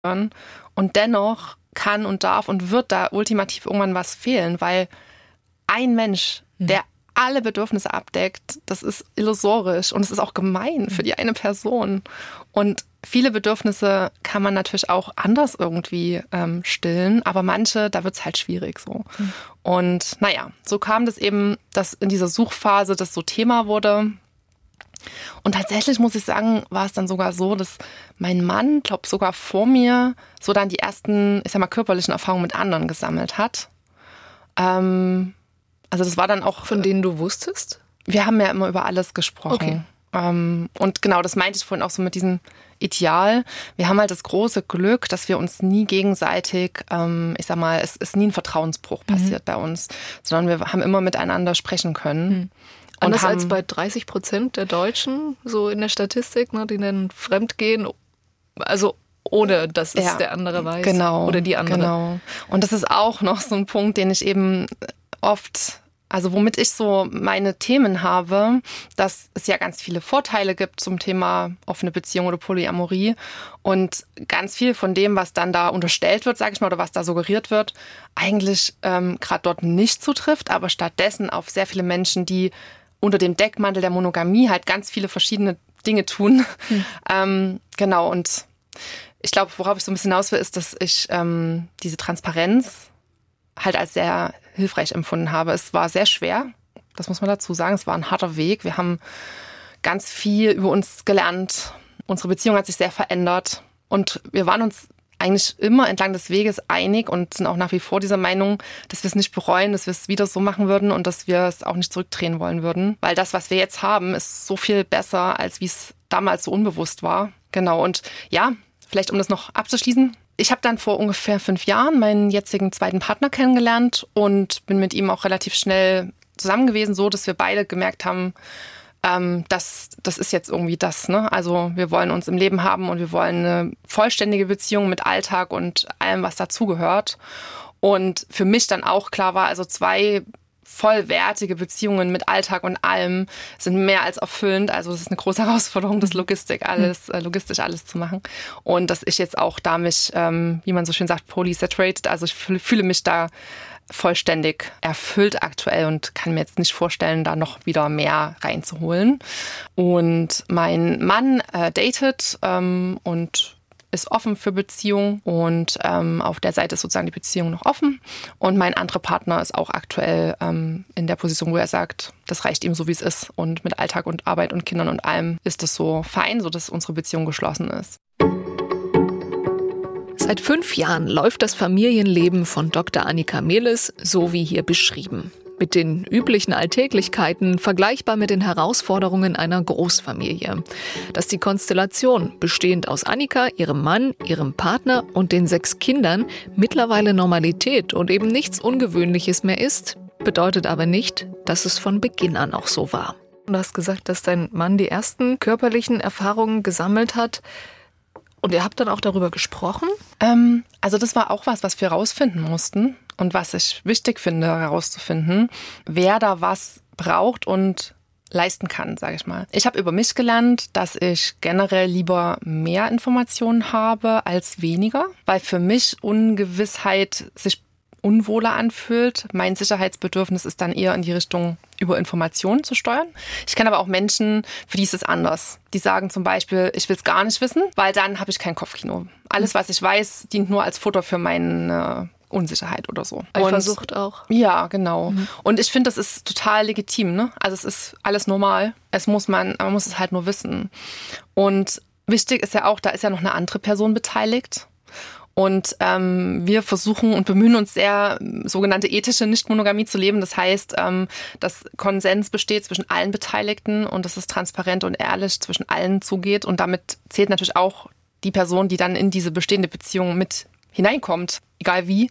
Und dennoch kann und darf und wird da ultimativ irgendwann was fehlen, weil ein Mensch, der alle Bedürfnisse abdeckt, das ist illusorisch und es ist auch gemein für die eine Person. Und viele Bedürfnisse kann man natürlich auch anders irgendwie stillen, aber manche, da wird es halt schwierig so. Und naja, so kam das eben, dass in dieser Suchphase das so Thema wurde. Und tatsächlich muss ich sagen, war es dann sogar so, dass mein Mann, glaube sogar vor mir, so dann die ersten, ich sag mal, körperlichen Erfahrungen mit anderen gesammelt hat. Also das war dann auch... Von denen du wusstest? Wir haben ja immer über alles gesprochen. Okay. Und genau, das meinte ich vorhin auch so mit diesem Ideal. Wir haben halt das große Glück, dass wir uns nie gegenseitig, ich sag mal, es ist nie ein Vertrauensbruch passiert bei uns, sondern wir haben immer miteinander sprechen können. Anders als bei 30% der Deutschen, so in der Statistik, ne, die dann fremdgehen, also ohne, dass es der andere weiß. Genau, oder die andere. Genau. Und das ist auch noch so ein Punkt, den ich eben oft, also womit ich so meine Themen habe, dass es ja ganz viele Vorteile gibt zum Thema offene Beziehung oder Polyamorie und ganz viel von dem, was dann da unterstellt wird, sage ich mal, oder was da suggeriert wird, eigentlich gerade dort nicht zutrifft, aber stattdessen auf sehr viele Menschen, die unter dem Deckmantel der Monogamie halt ganz viele verschiedene Dinge tun. Genau, und ich glaube, worauf ich so ein bisschen hinaus will, ist, dass ich diese Transparenz halt als sehr hilfreich empfunden habe. Es war sehr schwer, das muss man dazu sagen. Es war ein harter Weg. Wir haben ganz viel über uns gelernt. Unsere Beziehung hat sich sehr verändert. Und wir waren uns eigentlich immer entlang des Weges einig und sind auch nach wie vor dieser Meinung, dass wir es nicht bereuen, dass wir es wieder so machen würden und dass wir es auch nicht zurückdrehen wollen würden. Weil das, was wir jetzt haben, ist so viel besser, als wie es damals so unbewusst war. Genau, und ja, vielleicht um das noch abzuschließen. Ich habe dann vor ungefähr 5 Jahren meinen jetzigen zweiten Partner kennengelernt und bin mit ihm auch relativ schnell zusammen gewesen, so dass wir beide gemerkt haben, das ist jetzt irgendwie das, ne? Also wir wollen uns im Leben haben und wir wollen eine vollständige Beziehung mit Alltag und allem, was dazugehört. Und für mich dann auch klar war, also 2 vollwertige Beziehungen mit Alltag und allem sind mehr als erfüllend. Also es ist eine große Herausforderung, das logistisch alles zu machen. Und dass ich jetzt auch da mich, wie man so schön sagt, polysaturated, also ich fühle mich da vollständig erfüllt aktuell und kann mir jetzt nicht vorstellen, da noch wieder mehr reinzuholen. Und mein Mann datet und ist offen für Beziehung und auf der Seite ist sozusagen die Beziehung noch offen. Und mein anderer Partner ist auch aktuell in der Position, wo er sagt, das reicht ihm so, wie es ist. Und mit Alltag und Arbeit und Kindern und allem ist es so fein, sodass unsere Beziehung geschlossen ist. Seit 5 Jahren läuft das Familienleben von Dr. Annika Mehlis so wie hier beschrieben. Mit den üblichen Alltäglichkeiten, vergleichbar mit den Herausforderungen einer Großfamilie. Dass die Konstellation, bestehend aus Annika, ihrem Mann, ihrem Partner und den 6 Kindern, mittlerweile Normalität und eben nichts Ungewöhnliches mehr ist, bedeutet aber nicht, dass es von Beginn an auch so war. Du hast gesagt, dass dein Mann die ersten körperlichen Erfahrungen gesammelt hat. Und ihr habt dann auch darüber gesprochen? Also das war auch was wir rausfinden mussten und was ich wichtig finde herauszufinden, wer da was braucht und leisten kann, sage ich mal. Ich habe über mich gelernt, dass ich generell lieber mehr Informationen habe als weniger, weil für mich Ungewissheit sich unwohler anfühlt. Mein Sicherheitsbedürfnis ist dann eher in die Richtung, über Informationen zu steuern. Ich kenne aber auch Menschen, für die ist es anders. Die sagen zum Beispiel, ich will es gar nicht wissen, weil dann habe ich kein Kopfkino. Alles, was ich weiß, dient nur als Futter für meine Unsicherheit oder so. Eifersucht auch. Ja, genau. Und ich finde, das ist total legitim, ne? Also es ist alles normal. Man muss es halt nur wissen. Und wichtig ist ja auch, da ist ja noch eine andere Person beteiligt. Und wir versuchen und bemühen uns sehr, sogenannte ethische Nichtmonogamie zu leben. Das heißt, dass Konsens besteht zwischen allen Beteiligten und dass es transparent und ehrlich zwischen allen zugeht. Und damit zählt natürlich auch die Person, die dann in diese bestehende Beziehung mit hineinkommt, egal wie.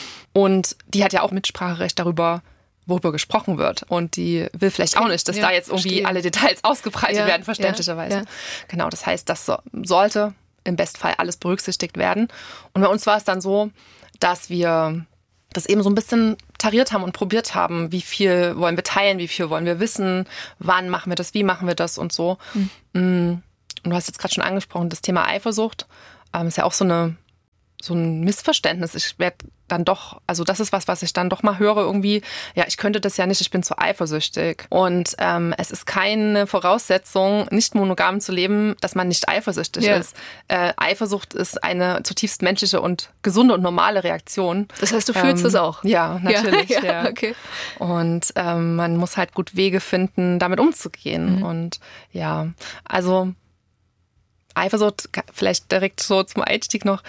Und die hat ja auch Mitspracherecht darüber, worüber gesprochen wird. Und die will vielleicht auch nicht, dass da jetzt irgendwie alle Details ausgebreitet werden, verständlicherweise. Ja. Genau, das heißt, das sollte im Bestfall alles berücksichtigt werden. Und bei uns war es dann so, dass wir das eben so ein bisschen tariert haben und probiert haben, wie viel wollen wir teilen, wie viel wollen wir wissen, wann machen wir das, wie machen wir das und so. Und du hast jetzt gerade schon angesprochen, das Thema Eifersucht ist ja auch so eine so ein Missverständnis. Ich werde dann doch, also das ist was ich dann doch mal höre irgendwie, ja, ich könnte das ja nicht, ich bin zu eifersüchtig. Und es ist keine Voraussetzung, nicht monogam zu leben, dass man nicht eifersüchtig ist. Eifersucht ist eine zutiefst menschliche und gesunde und normale Reaktion. Das heißt, du fühlst das auch? Ja, natürlich. Ja. Okay. Und man muss halt gut Wege finden, damit umzugehen. Und ja, also Eifersucht, vielleicht direkt so zum Einstieg noch.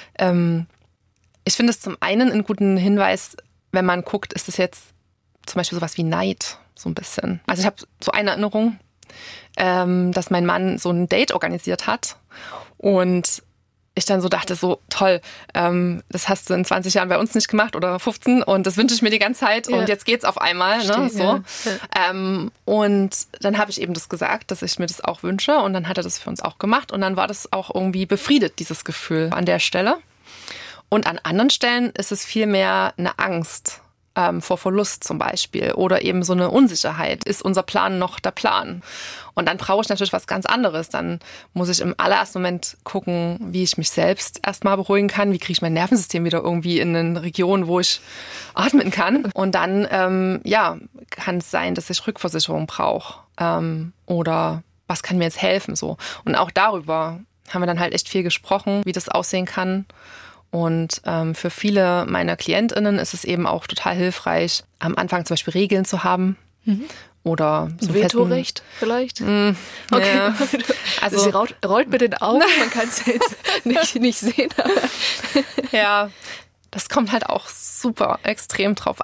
Ich finde es zum einen einen guten Hinweis, wenn man guckt, ist es jetzt zum Beispiel sowas wie Neid, so ein bisschen. Also ich habe so eine Erinnerung, dass mein Mann so ein Date organisiert hat und ich dann so dachte, so toll, das hast du in 20 Jahren bei uns nicht gemacht oder 15 und das wünsche ich mir die ganze Zeit und jetzt geht's auf einmal. Ne, so. Und dann habe ich eben das gesagt, dass ich mir das auch wünsche und dann hat er das für uns auch gemacht und dann war das auch irgendwie befriedet, dieses Gefühl an der Stelle. Und an anderen Stellen ist es vielmehr eine Angst vor Verlust zum Beispiel oder eben so eine Unsicherheit. Ist unser Plan noch der Plan? Und dann brauche ich natürlich was ganz anderes. Dann muss ich im allerersten Moment gucken, wie ich mich selbst erstmal beruhigen kann. Wie kriege ich mein Nervensystem wieder irgendwie in eine Region, wo ich atmen kann. Und dann kann es sein, dass ich Rückversicherung brauche. Oder was kann mir jetzt helfen? So. Und auch darüber haben wir dann halt echt viel gesprochen, wie das aussehen kann. Und für viele meiner KlientInnen ist es eben auch total hilfreich, am Anfang zum Beispiel Regeln zu haben. Oder so Vetorecht vielleicht? Okay. Ja. Also sie rollt mit den Augen, man kann es jetzt nicht sehen. Ja, das kommt halt auch super extrem drauf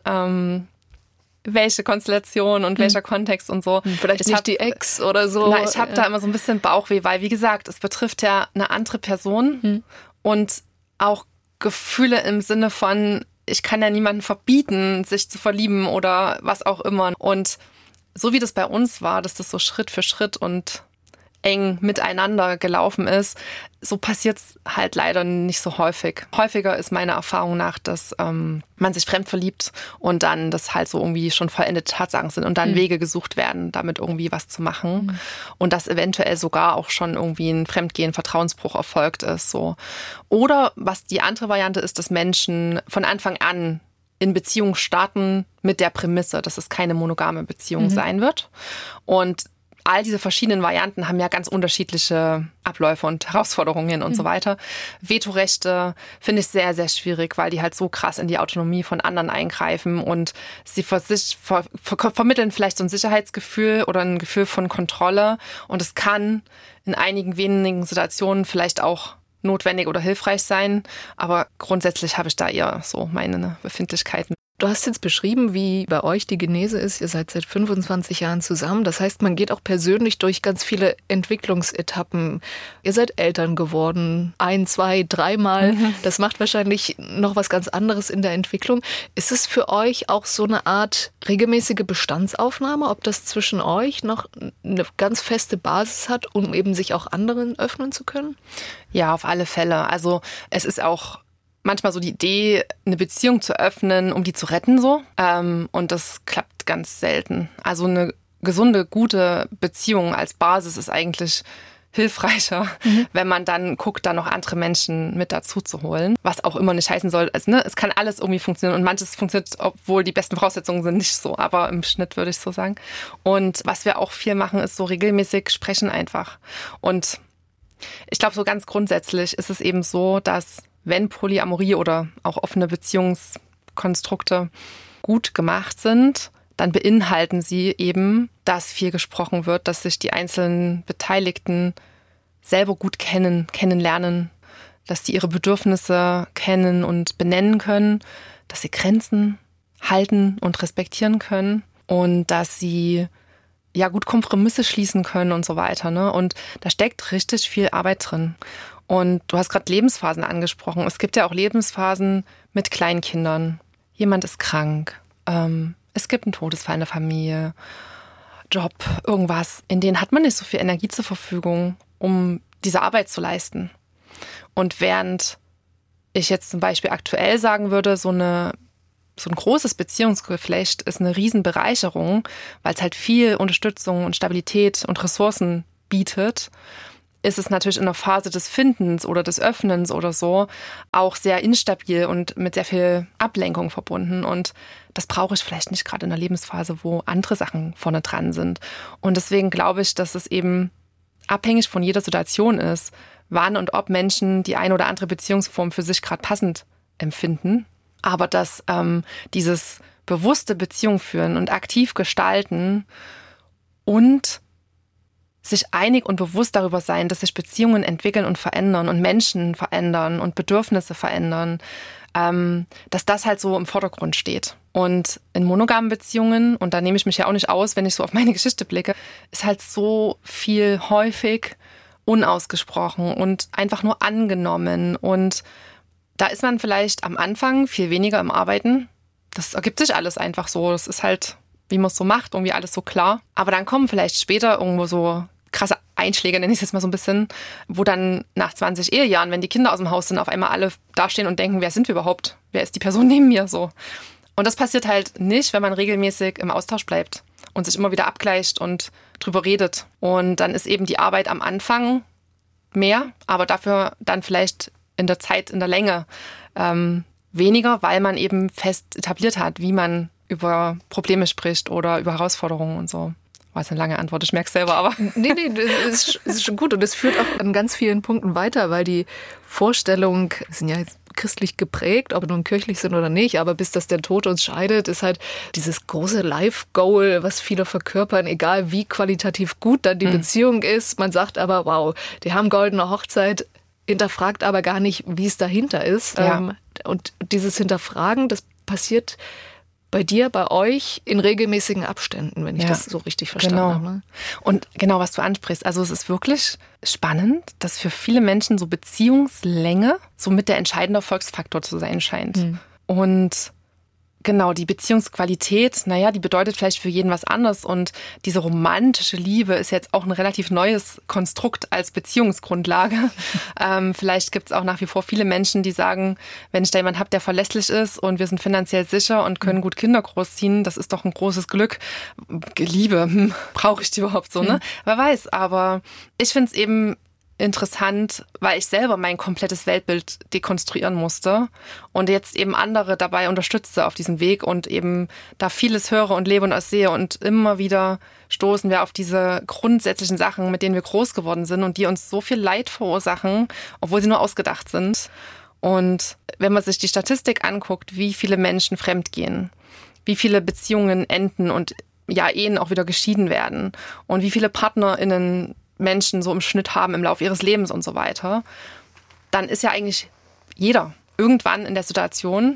an, welche Konstellation und welcher Kontext und so. Vielleicht nicht die Ex oder so. Ich habe da immer so ein bisschen Bauchweh, weil wie gesagt, es betrifft ja eine andere Person und auch Gefühle im Sinne von, ich kann ja niemanden verbieten, sich zu verlieben oder was auch immer. Und so wie das bei uns war, dass das so Schritt für Schritt und eng miteinander gelaufen ist, so passiert es halt leider nicht so häufig. Häufiger ist meiner Erfahrung nach, dass man sich fremd verliebt und dann das halt so irgendwie schon vollendete Tatsachen sind und dann Wege gesucht werden, damit irgendwie was zu machen. Und dass eventuell sogar auch schon irgendwie ein Fremdgehen, Vertrauensbruch erfolgt ist. So. Oder was die andere Variante ist, dass Menschen von Anfang an in Beziehung starten mit der Prämisse, dass es keine monogame Beziehung sein wird. Und all diese verschiedenen Varianten haben ja ganz unterschiedliche Abläufe und Herausforderungen und so weiter. Vetorechte finde ich sehr, sehr schwierig, weil die halt so krass in die Autonomie von anderen eingreifen und sie vermitteln vielleicht so ein Sicherheitsgefühl oder ein Gefühl von Kontrolle. Und es kann in einigen wenigen Situationen vielleicht auch notwendig oder hilfreich sein. Aber grundsätzlich habe ich da eher so meine Befindlichkeiten. Du hast jetzt beschrieben, wie bei euch die Genese ist. Ihr seid seit 25 Jahren zusammen. Das heißt, man geht auch persönlich durch ganz viele Entwicklungsetappen. Ihr seid Eltern geworden, 1, 2, 3 Mal. Das macht wahrscheinlich noch was ganz anderes in der Entwicklung. Ist es für euch auch so eine Art regelmäßige Bestandsaufnahme, ob das zwischen euch noch eine ganz feste Basis hat, um eben sich auch anderen öffnen zu können? Ja, auf alle Fälle. Also es ist auch manchmal so die Idee, eine Beziehung zu öffnen, um die zu retten so. Und das klappt ganz selten. Also eine gesunde, gute Beziehung als Basis ist eigentlich hilfreicher, wenn man dann guckt, da noch andere Menschen mit dazu zu holen. Was auch immer nicht heißen soll. Also, es kann alles irgendwie funktionieren und manches funktioniert, obwohl die besten Voraussetzungen sind, nicht so. Aber im Schnitt würde ich so sagen. Und was wir auch viel machen, ist so regelmäßig sprechen einfach. Und ich glaube, so ganz grundsätzlich ist es eben so, dass wenn Polyamorie oder auch offene Beziehungskonstrukte gut gemacht sind, dann beinhalten sie eben, dass viel gesprochen wird, dass sich die einzelnen Beteiligten selber gut kennenlernen, dass sie ihre Bedürfnisse kennen und benennen können, dass sie Grenzen halten und respektieren können und dass sie ja gut Kompromisse schließen können und so weiter. Ne? Und da steckt richtig viel Arbeit drin. Und du hast gerade Lebensphasen angesprochen. Es gibt ja auch Lebensphasen mit Kleinkindern. Jemand ist krank. Es gibt einen Todesfall in der Familie. Job, irgendwas. In denen hat man nicht so viel Energie zur Verfügung, um diese Arbeit zu leisten. Und während ich jetzt zum Beispiel aktuell sagen würde, so ein großes Beziehungsgeflecht ist eine Riesenbereicherung, weil es halt viel Unterstützung und Stabilität und Ressourcen bietet, ist es natürlich in der Phase des Findens oder des Öffnens oder so auch sehr instabil und mit sehr viel Ablenkung verbunden. Und das brauche ich vielleicht nicht gerade in einer Lebensphase, wo andere Sachen vorne dran sind. Und deswegen glaube ich, dass es eben abhängig von jeder Situation ist, wann und ob Menschen die eine oder andere Beziehungsform für sich gerade passend empfinden. Aber dass dieses bewusste Beziehung führen und aktiv gestalten und sich einig und bewusst darüber sein, dass sich Beziehungen entwickeln und verändern und Menschen verändern und Bedürfnisse verändern, dass das halt so im Vordergrund steht. Und in monogamen Beziehungen, und da nehme ich mich ja auch nicht aus, wenn ich so auf meine Geschichte blicke, ist halt so viel häufig unausgesprochen und einfach nur angenommen. Und da ist man vielleicht am Anfang viel weniger im Arbeiten. Das ergibt sich alles einfach so. Das ist halt, wie man es so macht, irgendwie alles so klar. Aber dann kommen vielleicht später irgendwo so krasse Einschläge, nenne ich es jetzt mal so ein bisschen, wo dann nach 20 Ehejahren, wenn die Kinder aus dem Haus sind, auf einmal alle dastehen und denken, wer sind wir überhaupt? Wer ist die Person neben mir? So. Und das passiert halt nicht, wenn man regelmäßig im Austausch bleibt und sich immer wieder abgleicht und drüber redet. Und dann ist eben die Arbeit am Anfang mehr, aber dafür dann vielleicht in der Zeit, in der Länge weniger, weil man eben fest etabliert hat, wie man über Probleme spricht oder über Herausforderungen und so. War jetzt eine lange Antwort, ich merke es selber, aber... Nee, das ist schon gut und es führt auch an ganz vielen Punkten weiter, weil die Vorstellung, wir sind ja jetzt christlich geprägt, ob wir nun kirchlich sind oder nicht, aber bis das der Tod uns scheidet, ist halt dieses große Life-Goal, was viele verkörpern, egal wie qualitativ gut dann die Beziehung ist. Man sagt aber, wow, die haben goldene Hochzeit, hinterfragt aber gar nicht, wie es dahinter ist. Ja. Und dieses Hinterfragen, das passiert bei dir, bei euch in regelmäßigen Abständen, wenn ich das so richtig verstanden habe. Ne? Und genau, was du ansprichst. Also es ist wirklich spannend, dass für viele Menschen so Beziehungslänge so mit der entscheidende Erfolgsfaktor zu sein scheint. Und genau, die Beziehungsqualität, naja, die bedeutet vielleicht für jeden was anderes. Und diese romantische Liebe ist jetzt auch ein relativ neues Konstrukt als Beziehungsgrundlage. Vielleicht gibt es auch nach wie vor viele Menschen, die sagen, wenn ich da jemanden habe, der verlässlich ist und wir sind finanziell sicher und können gut Kinder großziehen, das ist doch ein großes Glück. Liebe, brauche ich die überhaupt so, ne? Wer weiß, aber ich finde es eben interessant, weil ich selber mein komplettes Weltbild dekonstruieren musste und jetzt eben andere dabei unterstütze auf diesem Weg und eben da vieles höre und lebe und auch sehe und immer wieder stoßen wir auf diese grundsätzlichen Sachen, mit denen wir groß geworden sind und die uns so viel Leid verursachen, obwohl sie nur ausgedacht sind. Und wenn man sich die Statistik anguckt, wie viele Menschen fremdgehen, wie viele Beziehungen enden und ja, Ehen auch wieder geschieden werden und wie viele PartnerInnen Menschen so im Schnitt haben im Laufe ihres Lebens und so weiter, dann ist ja eigentlich jeder irgendwann in der Situation,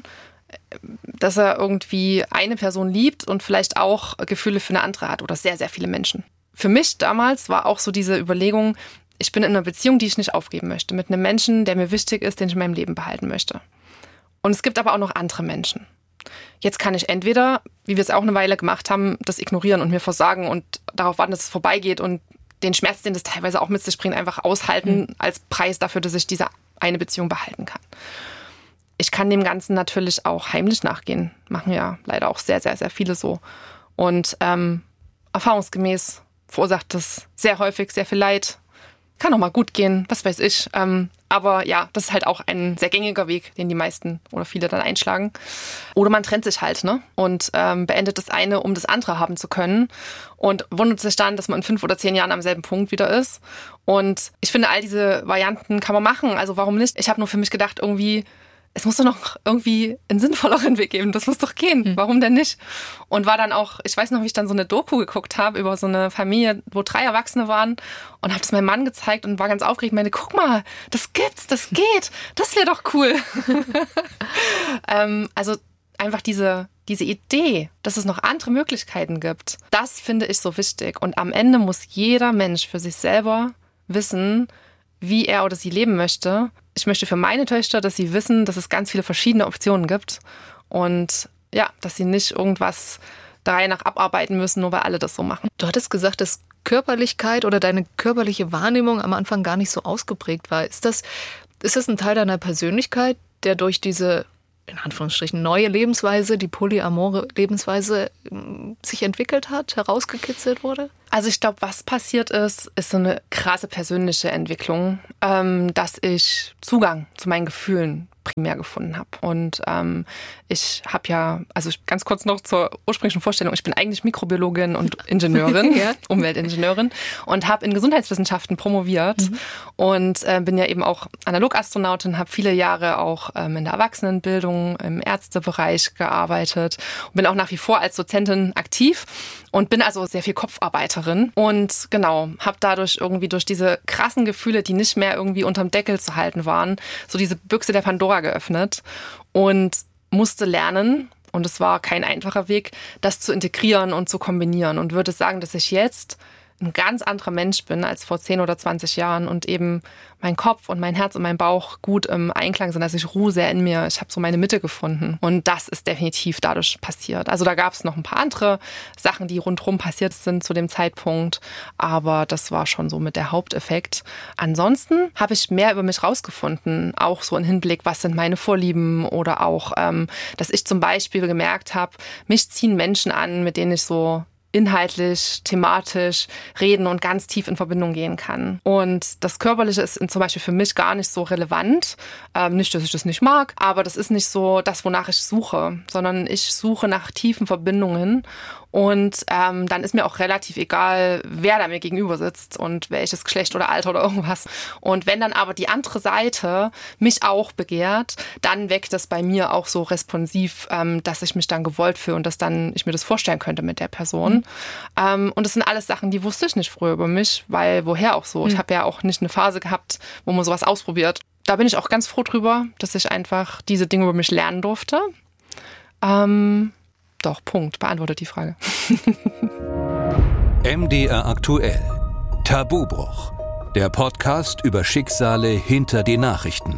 dass er irgendwie eine Person liebt und vielleicht auch Gefühle für eine andere hat oder sehr, sehr viele Menschen. Für mich damals war auch so diese Überlegung, ich bin in einer Beziehung, die ich nicht aufgeben möchte, mit einem Menschen, der mir wichtig ist, den ich in meinem Leben behalten möchte. Und es gibt aber auch noch andere Menschen. Jetzt kann ich entweder, wie wir es auch eine Weile gemacht haben, das ignorieren und mir versagen und darauf warten, dass es vorbeigeht und den Schmerz, den das teilweise auch mit sich bringt, einfach aushalten als Preis dafür, dass ich diese eine Beziehung behalten kann. Ich kann dem Ganzen natürlich auch heimlich nachgehen. Machen ja leider auch sehr, sehr, sehr viele so. Und erfahrungsgemäß verursacht das sehr häufig sehr viel Leid. Kann auch mal gut gehen, was weiß ich. Aber ja, das ist halt auch ein sehr gängiger Weg, den die meisten oder viele dann einschlagen. Oder man trennt sich halt, ne? Und beendet das eine, um das andere haben zu können. Und wundert sich dann, dass man in 5 oder 10 Jahren am selben Punkt wieder ist. Und ich finde, all diese Varianten kann man machen. Also warum nicht? Ich habe nur für mich gedacht, irgendwie, es muss doch noch irgendwie einen sinnvolleren Weg geben. Das muss doch gehen. Warum denn nicht? Und war dann auch, ich weiß noch, wie ich dann so eine Doku geguckt habe über so eine Familie, wo 3 Erwachsene waren und habe es meinem Mann gezeigt und war ganz aufgeregt und meinte, guck mal, das gibt's, das geht, das wäre doch cool. Also einfach diese Idee, dass es noch andere Möglichkeiten gibt, das finde ich so wichtig. Und am Ende muss jeder Mensch für sich selber wissen, wie er oder sie leben möchte. Ich möchte für meine Töchter, dass sie wissen, dass es ganz viele verschiedene Optionen gibt und ja, dass sie nicht irgendwas der Reihe nach abarbeiten müssen, nur weil alle das so machen. Du hattest gesagt, dass Körperlichkeit oder deine körperliche Wahrnehmung am Anfang gar nicht so ausgeprägt war. Ist das ein Teil deiner Persönlichkeit, der durch diese in Anführungsstrichen neue Lebensweise, die polyamore Lebensweise sich entwickelt hat, herausgekitzelt wurde? Also ich glaube, was passiert ist so eine krasse persönliche Entwicklung, dass ich Zugang zu meinen Gefühlen primär gefunden habe. Und ich habe ganz kurz noch zur ursprünglichen Vorstellung, ich bin eigentlich Mikrobiologin und Ingenieurin, ja. Umweltingenieurin und habe in Gesundheitswissenschaften promoviert und bin ja eben auch Analogastronautin, habe viele Jahre auch in der Erwachsenenbildung im Ärztebereich gearbeitet und bin auch nach wie vor als Dozentin aktiv und bin also sehr viel Kopfarbeiterin und genau, habe dadurch irgendwie durch diese krassen Gefühle, die nicht mehr irgendwie unterm Deckel zu halten waren, so diese Büchse der Pandora geöffnet und musste lernen, und es war kein einfacher Weg, das zu integrieren und zu kombinieren, und würde sagen, dass ich jetzt ein ganz anderer Mensch bin als vor 10 oder 20 Jahren und eben mein Kopf und mein Herz und mein Bauch gut im Einklang sind, dass ich ruhe sehr in mir. Ich habe so meine Mitte gefunden und das ist definitiv dadurch passiert. Also da gab es noch ein paar andere Sachen, die rundherum passiert sind zu dem Zeitpunkt, aber das war schon so mit der Haupteffekt. Ansonsten habe ich mehr über mich rausgefunden, auch so im Hinblick, was sind meine Vorlieben oder auch, dass ich zum Beispiel gemerkt habe, mich ziehen Menschen an, mit denen ich so inhaltlich, thematisch reden und ganz tief in Verbindung gehen kann. Und das Körperliche ist zum Beispiel für mich gar nicht so relevant. Nicht, dass ich das nicht mag, aber das ist nicht so das, wonach ich suche, sondern ich suche nach tiefen Verbindungen. Und dann ist mir auch relativ egal, wer da mir gegenüber sitzt und welches Geschlecht oder Alter oder irgendwas. Und wenn dann aber die andere Seite mich auch begehrt, dann weckt das bei mir auch so responsiv, dass ich mich dann gewollt fühle und dass dann ich mir das vorstellen könnte mit der Person. Und das sind alles Sachen, die wusste ich nicht früher über mich, weil woher auch so? Ich habe ja auch nicht eine Phase gehabt, wo man sowas ausprobiert. Da bin ich auch ganz froh drüber, dass ich einfach diese Dinge über mich lernen durfte. Doch, Punkt. Beantwortet die Frage. MDR aktuell. Tabubruch. Der Podcast über Schicksale hinter die Nachrichten.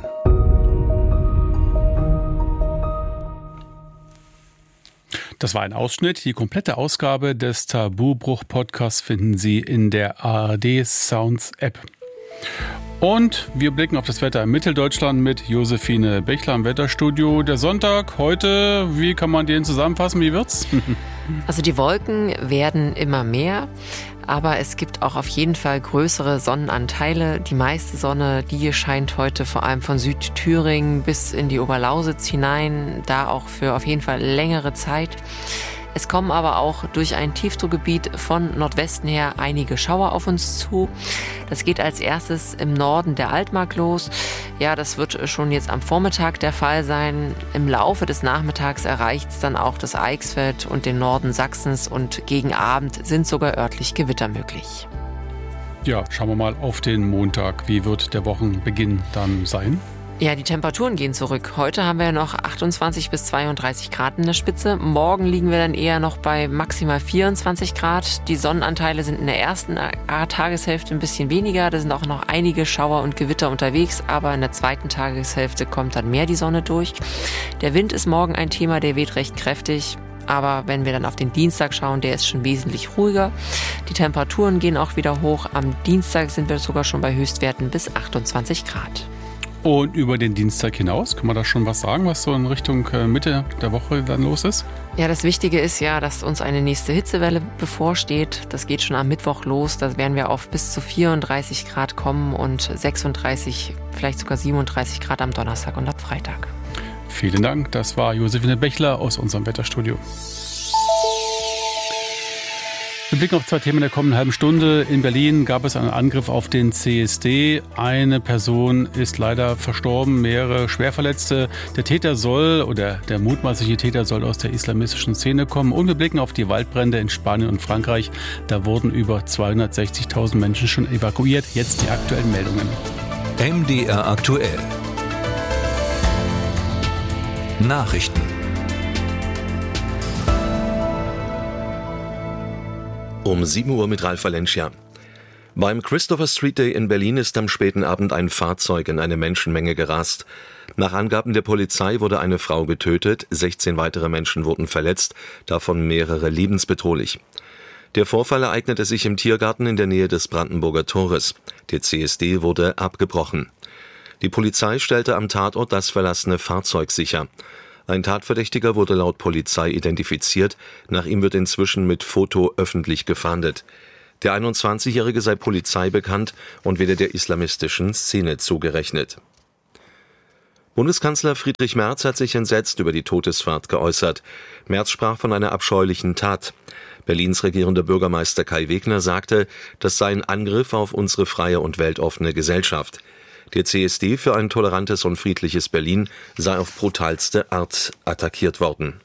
Das war ein Ausschnitt. Die komplette Ausgabe des Tabubruch-Podcasts finden Sie in der ARD Sounds App. Und wir blicken auf das Wetter in Mitteldeutschland mit Josephine Bechler im Wetterstudio. Der Sonntag heute, wie kann man den zusammenfassen? Wie wird's? Also die Wolken werden immer mehr, aber es gibt auch auf jeden Fall größere Sonnenanteile. Die meiste Sonne, die scheint heute vor allem von Südthüringen bis in die Oberlausitz hinein, da auch für auf jeden Fall längere Zeit. Es kommen aber auch durch ein Tiefdruckgebiet von Nordwesten her einige Schauer auf uns zu. Das geht als erstes im Norden der Altmark los. Ja, das wird schon jetzt am Vormittag der Fall sein. Im Laufe des Nachmittags erreicht es dann auch das Eichsfeld und den Norden Sachsens und gegen Abend sind sogar örtlich Gewitter möglich. Ja, schauen wir mal auf den Montag. Wie wird der Wochenbeginn dann sein? Ja, die Temperaturen gehen zurück. Heute haben wir noch 28 bis 32 Grad in der Spitze. Morgen liegen wir dann eher noch bei maximal 24 Grad. Die Sonnenanteile sind in der ersten Tageshälfte ein bisschen weniger. Da sind auch noch einige Schauer und Gewitter unterwegs. Aber in der zweiten Tageshälfte kommt dann mehr die Sonne durch. Der Wind ist morgen ein Thema, der weht recht kräftig. Aber wenn wir dann auf den Dienstag schauen, der ist schon wesentlich ruhiger. Die Temperaturen gehen auch wieder hoch. Am Dienstag sind wir sogar schon bei Höchstwerten bis 28 Grad. Und über den Dienstag hinaus, kann man da schon was sagen, was so in Richtung Mitte der Woche dann los ist? Ja, das Wichtige ist ja, dass uns eine nächste Hitzewelle bevorsteht. Das geht schon am Mittwoch los. Da werden wir auf bis zu 34 Grad kommen und 36, vielleicht sogar 37 Grad am Donnerstag und ab Freitag. Vielen Dank. Das war Josephine Bechler aus unserem Wetterstudio. Wir blicken auf 2 Themen in der kommenden halben Stunde. In Berlin gab es einen Angriff auf den CSD. Eine Person ist leider verstorben, mehrere Schwerverletzte. Der Täter soll, oder der mutmaßliche Täter soll aus der islamistischen Szene kommen. Und wir blicken auf die Waldbrände in Spanien und Frankreich. Da wurden über 260.000 Menschen schon evakuiert. Jetzt die aktuellen Meldungen. MDR aktuell. Nachrichten. Um 7 Uhr mit Ralf Valencia. Beim Christopher Street Day in Berlin ist am späten Abend ein Fahrzeug in eine Menschenmenge gerast. Nach Angaben der Polizei wurde eine Frau getötet, 16 weitere Menschen wurden verletzt, davon mehrere lebensbedrohlich. Der Vorfall ereignete sich im Tiergarten in der Nähe des Brandenburger Tores. Der CSD wurde abgebrochen. Die Polizei stellte am Tatort das verlassene Fahrzeug sicher. Ein Tatverdächtiger wurde laut Polizei identifiziert. Nach ihm wird inzwischen mit Foto öffentlich gefahndet. Der 21-Jährige sei Polizei bekannt und werde der islamistischen Szene zugerechnet. Bundeskanzler Friedrich Merz hat sich entsetzt über die Todesfahrt geäußert. Merz sprach von einer abscheulichen Tat. Berlins regierender Bürgermeister Kai Wegner sagte, das sei ein Angriff auf unsere freie und weltoffene Gesellschaft. Der CSD für ein tolerantes und friedliches Berlin sei auf brutalste Art attackiert worden.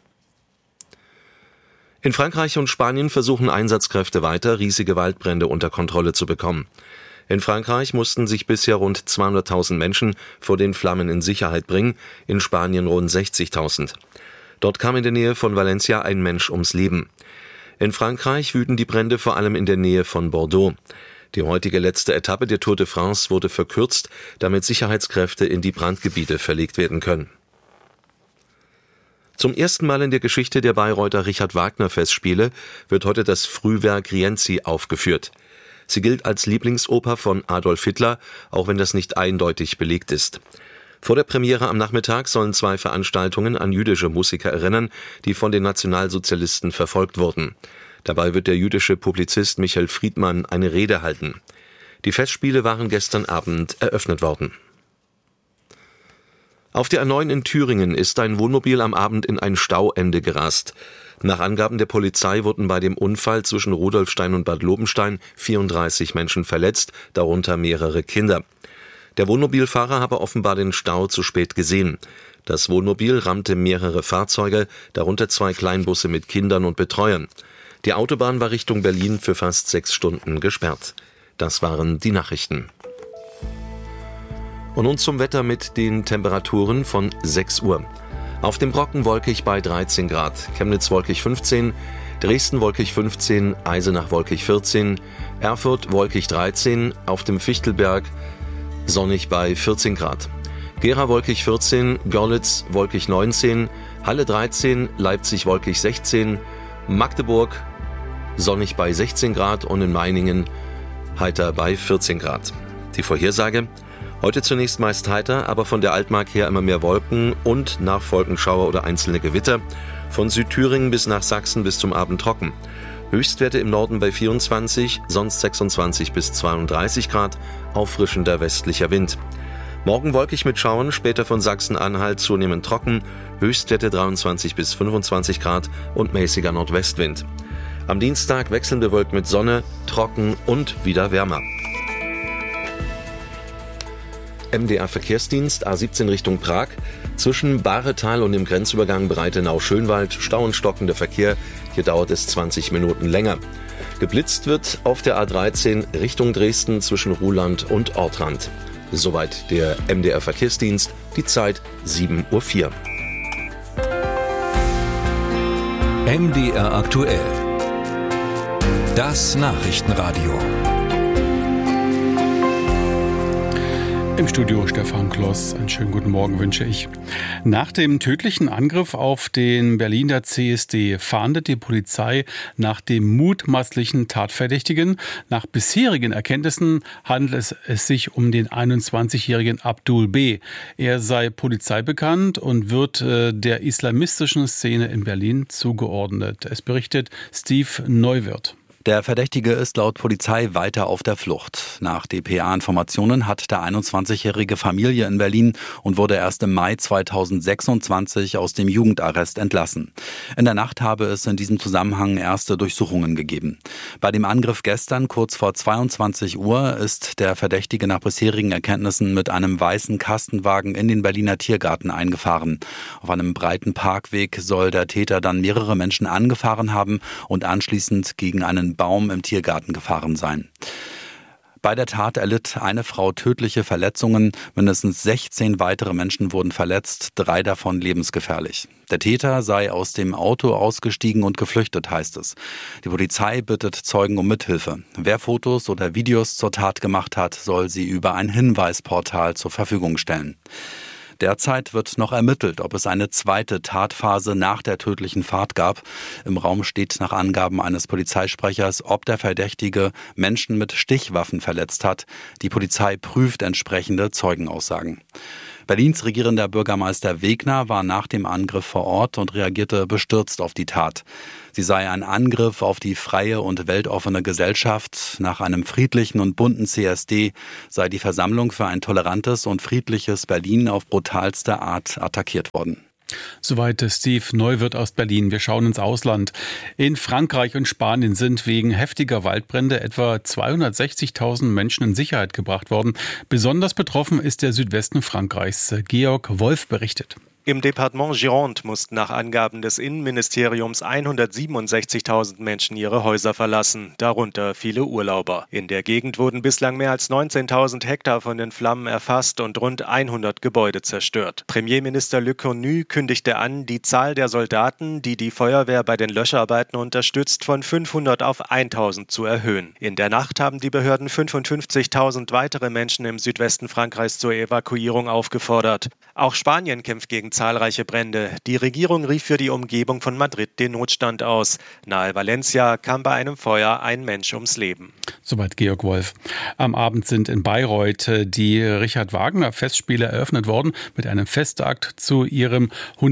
In Frankreich und Spanien versuchen Einsatzkräfte weiter, riesige Waldbrände unter Kontrolle zu bekommen. In Frankreich mussten sich bisher rund 200.000 Menschen vor den Flammen in Sicherheit bringen, in Spanien rund 60.000. Dort kam in der Nähe von Valencia ein Mensch ums Leben. In Frankreich wüten die Brände vor allem in der Nähe von Bordeaux. Die heutige letzte Etappe der Tour de France wurde verkürzt, damit Sicherheitskräfte in die Brandgebiete verlegt werden können. Zum ersten Mal in der Geschichte der Bayreuther Richard-Wagner-Festspiele wird heute das Frühwerk Rienzi aufgeführt. Sie gilt als Lieblingsoper von Adolf Hitler, auch wenn das nicht eindeutig belegt ist. Vor der Premiere am Nachmittag sollen 2 Veranstaltungen an jüdische Musiker erinnern, die von den Nationalsozialisten verfolgt wurden. Dabei wird der jüdische Publizist Michael Friedmann eine Rede halten. Die Festspiele waren gestern Abend eröffnet worden. Auf der A9 in Thüringen ist ein Wohnmobil am Abend in ein Stauende gerast. Nach Angaben der Polizei wurden bei dem Unfall zwischen Rudolfstein und Bad Lobenstein 34 Menschen verletzt, darunter mehrere Kinder. Der Wohnmobilfahrer habe offenbar den Stau zu spät gesehen. Das Wohnmobil rammte mehrere Fahrzeuge, darunter 2 Kleinbusse mit Kindern und Betreuern. Die Autobahn war Richtung Berlin für fast 6 Stunden gesperrt. Das waren die Nachrichten. Und nun zum Wetter mit den Temperaturen von 6 Uhr. Auf dem Brocken wolkig bei 13 Grad, Chemnitz wolkig 15, Dresden wolkig 15, Eisenach wolkig 14, Erfurt wolkig 13, auf dem Fichtelberg sonnig bei 14 Grad. Gera wolkig 14, Görlitz wolkig 19, Halle 13, Leipzig wolkig 16, Magdeburg sonnig bei 16 Grad und in Meiningen heiter bei 14 Grad. Die Vorhersage: Heute zunächst meist heiter, aber von der Altmark her immer mehr Wolken und nachfolgend Schauer oder einzelne Gewitter. Von Südthüringen bis nach Sachsen bis zum Abend trocken. Höchstwerte im Norden bei 24, sonst 26 bis 32 Grad, auffrischender westlicher Wind. Morgen wolkig mit Schauern, später von Sachsen-Anhalt zunehmend trocken, Höchstwerte 23 bis 25 Grad und mäßiger Nordwestwind. Am Dienstag wechselnd bewölkt mit Sonne, trocken und wieder wärmer. MDR-Verkehrsdienst A17 Richtung Prag. Zwischen Bahretal und dem Grenzübergang Breitenau-Schönwald Stau und stockender Verkehr. Hier dauert es 20 Minuten länger. Geblitzt wird auf der A13 Richtung Dresden zwischen Ruhland und Ortrand. Soweit der MDR-Verkehrsdienst. Die Zeit 7:04 Uhr. MDR aktuell. Das Nachrichtenradio. Im Studio Stefan Kloss. Einen schönen guten Morgen wünsche ich. Nach dem tödlichen Angriff auf den Berliner CSD fahndet die Polizei nach dem mutmaßlichen Tatverdächtigen. Nach bisherigen Erkenntnissen handelt es sich um den 21-jährigen Abdul B. Er sei polizeibekannt und wird der islamistischen Szene in Berlin zugeordnet. Es berichtet Steve Neuwirth. Der Verdächtige ist laut Polizei weiter auf der Flucht. Nach dpa-Informationen hat der 21-jährige Familie in Berlin und wurde erst im Mai 2026 aus dem Jugendarrest entlassen. In der Nacht habe es in diesem Zusammenhang erste Durchsuchungen gegeben. Bei dem Angriff gestern kurz vor 22 Uhr ist der Verdächtige nach bisherigen Erkenntnissen mit einem weißen Kastenwagen in den Berliner Tiergarten eingefahren. Auf einem breiten Parkweg soll der Täter dann mehrere Menschen angefahren haben und anschließend gegen einen Baum im Tiergarten gefahren sein. Bei der Tat erlitt eine Frau tödliche Verletzungen, mindestens 16 weitere Menschen wurden verletzt, 3 davon lebensgefährlich. Der Täter sei aus dem Auto ausgestiegen und geflüchtet, heißt es. Die Polizei bittet Zeugen um Mithilfe. Wer Fotos oder Videos zur Tat gemacht hat, soll sie über ein Hinweisportal zur Verfügung stellen. Derzeit wird noch ermittelt, ob es eine zweite Tatphase nach der tödlichen Fahrt gab. Im Raum steht nach Angaben eines Polizeisprechers, ob der Verdächtige Menschen mit Stichwaffen verletzt hat. Die Polizei prüft entsprechende Zeugenaussagen. Berlins regierender Bürgermeister Wegner war nach dem Angriff vor Ort und reagierte bestürzt auf die Tat. Sie sei ein Angriff auf die freie und weltoffene Gesellschaft. Nach einem friedlichen und bunten CSD sei die Versammlung für ein tolerantes und friedliches Berlin auf brutalste Art attackiert worden. Soweit Steve Neuwirth aus Berlin. Wir schauen ins Ausland. In Frankreich und Spanien sind wegen heftiger Waldbrände etwa 260.000 Menschen in Sicherheit gebracht worden. Besonders betroffen ist der Südwesten Frankreichs. Georg Wolf berichtet. Im Departement Gironde mussten nach Angaben des Innenministeriums 167.000 Menschen ihre Häuser verlassen, darunter viele Urlauber. In der Gegend wurden bislang mehr als 19.000 Hektar von den Flammen erfasst und rund 100 Gebäude zerstört. Premierminister Lecornu kündigte an, die Zahl der Soldaten, die die Feuerwehr bei den Löscharbeiten unterstützt, von 500 auf 1.000 zu erhöhen. In der Nacht haben die Behörden 55.000 weitere Menschen im Südwesten Frankreichs zur Evakuierung aufgefordert. Auch Spanien kämpft gegen zahlreiche Brände. Die Regierung rief für die Umgebung von Madrid den Notstand aus. Nahe Valencia kam bei einem Feuer ein Mensch ums Leben. Soweit Georg Wolf. Am Abend sind in Bayreuth die Richard-Wagner-Festspiele eröffnet worden mit einem Festakt zu ihrem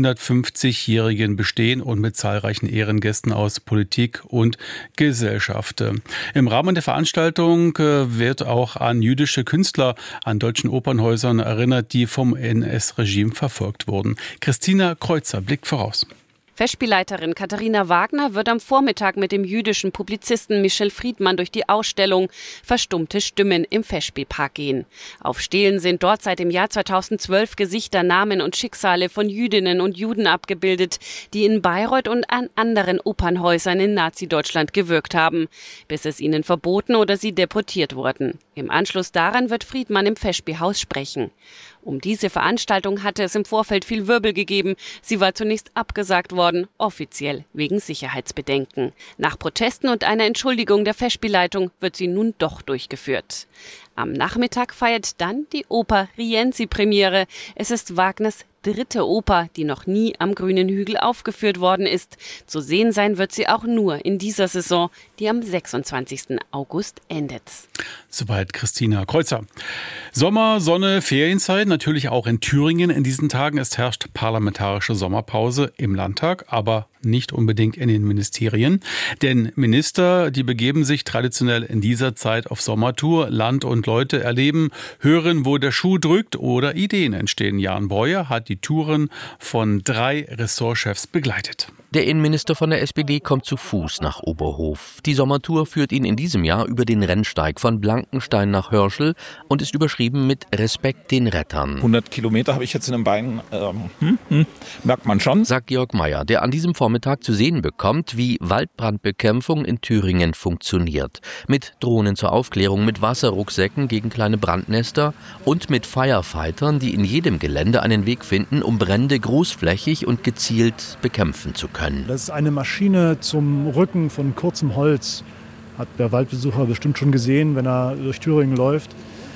150-jährigen Bestehen und mit zahlreichen Ehrengästen aus Politik und Gesellschaft. Im Rahmen der Veranstaltung wird auch an jüdische Künstler an deutschen Opernhäusern erinnert, die vom NS-Regime verfolgt wurden. Christina Kreuzer blickt voraus. Festspielleiterin Katharina Wagner wird am Vormittag mit dem jüdischen Publizisten Michel Friedmann durch die Ausstellung Verstummte Stimmen im Festspielpark gehen. Auf Stelen sind dort seit dem Jahr 2012 Gesichter, Namen und Schicksale von Jüdinnen und Juden abgebildet, die in Bayreuth und an anderen Opernhäusern in Nazi-Deutschland gewirkt haben, bis es ihnen verboten oder sie deportiert wurden. Im Anschluss daran wird Friedmann im Festspielhaus sprechen. Um diese Veranstaltung hatte es im Vorfeld viel Wirbel gegeben. Sie war zunächst abgesagt worden, offiziell wegen Sicherheitsbedenken. Nach Protesten und einer Entschuldigung der Festspielleitung wird sie nun doch durchgeführt. Am Nachmittag feiert dann die Oper Rienzi Premiere. Es ist Wagners dritte Oper, die noch nie am Grünen Hügel aufgeführt worden ist. Zu sehen sein wird sie auch nur in dieser Saison, die am 26. August endet. Soweit Christina Kreuzer. Sommer, Sonne, Ferienzeit, natürlich auch in Thüringen in diesen Tagen. Es herrscht parlamentarische Sommerpause im Landtag, aber nicht unbedingt in den Ministerien. Denn Minister, die begeben sich traditionell in dieser Zeit auf Sommertour. Land und Leute erleben, hören, wo der Schuh drückt oder Ideen entstehen. Jan Breuer hat die Touren von 3 Ressortchefs begleitet. Der Innenminister von der SPD kommt zu Fuß nach Oberhof. Die Sommertour führt ihn in diesem Jahr über den Rennsteig von Blankenstein nach Hörschel und ist überschrieben mit Respekt den Rettern. 100 Kilometer habe ich jetzt in den Beinen, merkt man schon. Sagt Georg Mayer, der an diesem Vormittag zu sehen bekommt, wie Waldbrandbekämpfung in Thüringen funktioniert. Mit Drohnen zur Aufklärung, mit Wasserrucksäcken gegen kleine Brandnester und mit Firefightern, die in jedem Gelände einen Weg finden, um Brände großflächig und gezielt bekämpfen zu können. Das ist eine Maschine zum Rücken von kurzem Holz. Hat der Waldbesucher bestimmt schon gesehen, wenn er durch Thüringen läuft.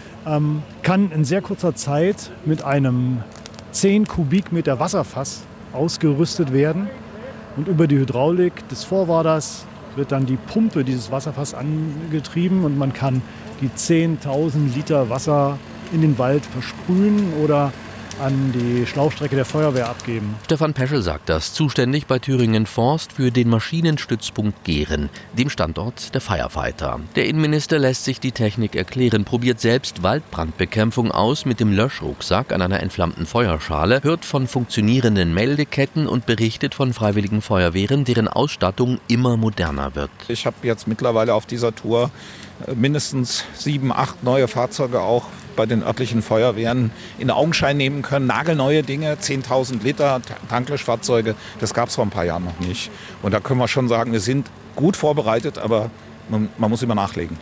Kann in sehr kurzer Zeit mit einem 10 Kubikmeter Wasserfass ausgerüstet werden. Und über die Hydraulik des Vorwarders wird dann die Pumpe dieses Wasserfass angetrieben und man kann die 10.000 Liter Wasser in den Wald versprühen oder an die Schlauchstrecke der Feuerwehr abgeben. Stefan Peschel sagt das, zuständig bei Thüringen Forst für den Maschinenstützpunkt Gehren, dem Standort der Firefighter. Der Innenminister lässt sich die Technik erklären, probiert selbst Waldbrandbekämpfung aus mit dem Löschrucksack an einer entflammten Feuerschale, hört von funktionierenden Meldeketten und berichtet von freiwilligen Feuerwehren, deren Ausstattung immer moderner wird. Ich habe jetzt mittlerweile auf dieser Tour mindestens 7, 8 neue Fahrzeuge auch bei den örtlichen Feuerwehren in Augenschein nehmen können. Nagelneue Dinge, 10.000 Liter Tanklöschfahrzeuge, das gab es vor ein paar Jahren noch nicht. Und da können wir schon sagen, wir sind gut vorbereitet, aber man muss immer nachlegen.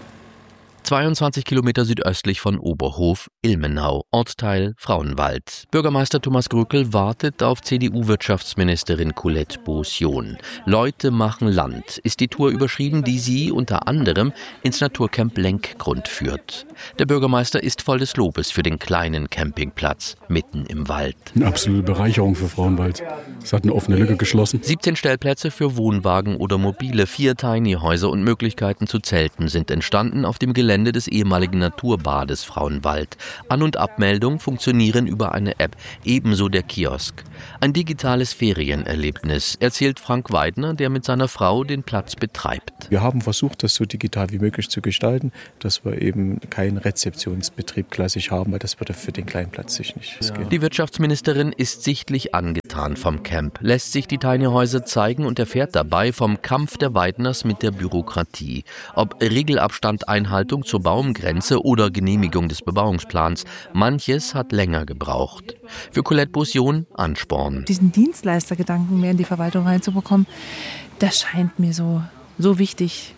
22 Kilometer südöstlich von Oberhof, Ilmenau, Ortsteil Frauenwald. Bürgermeister Thomas Grückel wartet auf CDU-Wirtschaftsministerin Colette Beausion. Leute machen Land ist die Tour überschrieben, die sie unter anderem ins Naturcamp Lenkgrund führt. Der Bürgermeister ist voll des Lobes für den kleinen Campingplatz mitten im Wald. Eine absolute Bereicherung für Frauenwald. Es hat eine offene Lücke geschlossen. 17 Stellplätze für Wohnwagen oder Mobile, 4 Tiny-Häuser und Möglichkeiten zu zelten sind entstanden auf dem Gelände des ehemaligen Naturbades Frauenwald. An- und Abmeldung funktionieren über eine App, ebenso der Kiosk. Ein digitales Ferienerlebnis, erzählt Frank Weidner, der mit seiner Frau den Platz betreibt. Wir haben versucht, das so digital wie möglich zu gestalten, dass wir eben keinen Rezeptionsbetrieb klassisch haben, weil das würde für den kleinen Platz sich nicht gehen. Die Wirtschaftsministerin ist sichtlich angetan vom Camp, lässt sich die Tiny Häuser zeigen und erfährt dabei vom Kampf der Weidners mit der Bürokratie. Ob Regelabstandeinhaltung zur Baumgrenze oder Genehmigung des Bebauungsplans, manches hat länger gebraucht. Für Colette Beaussion Ansporn. Diesen Dienstleistergedanken mehr in die Verwaltung reinzubekommen, das scheint mir so wichtig.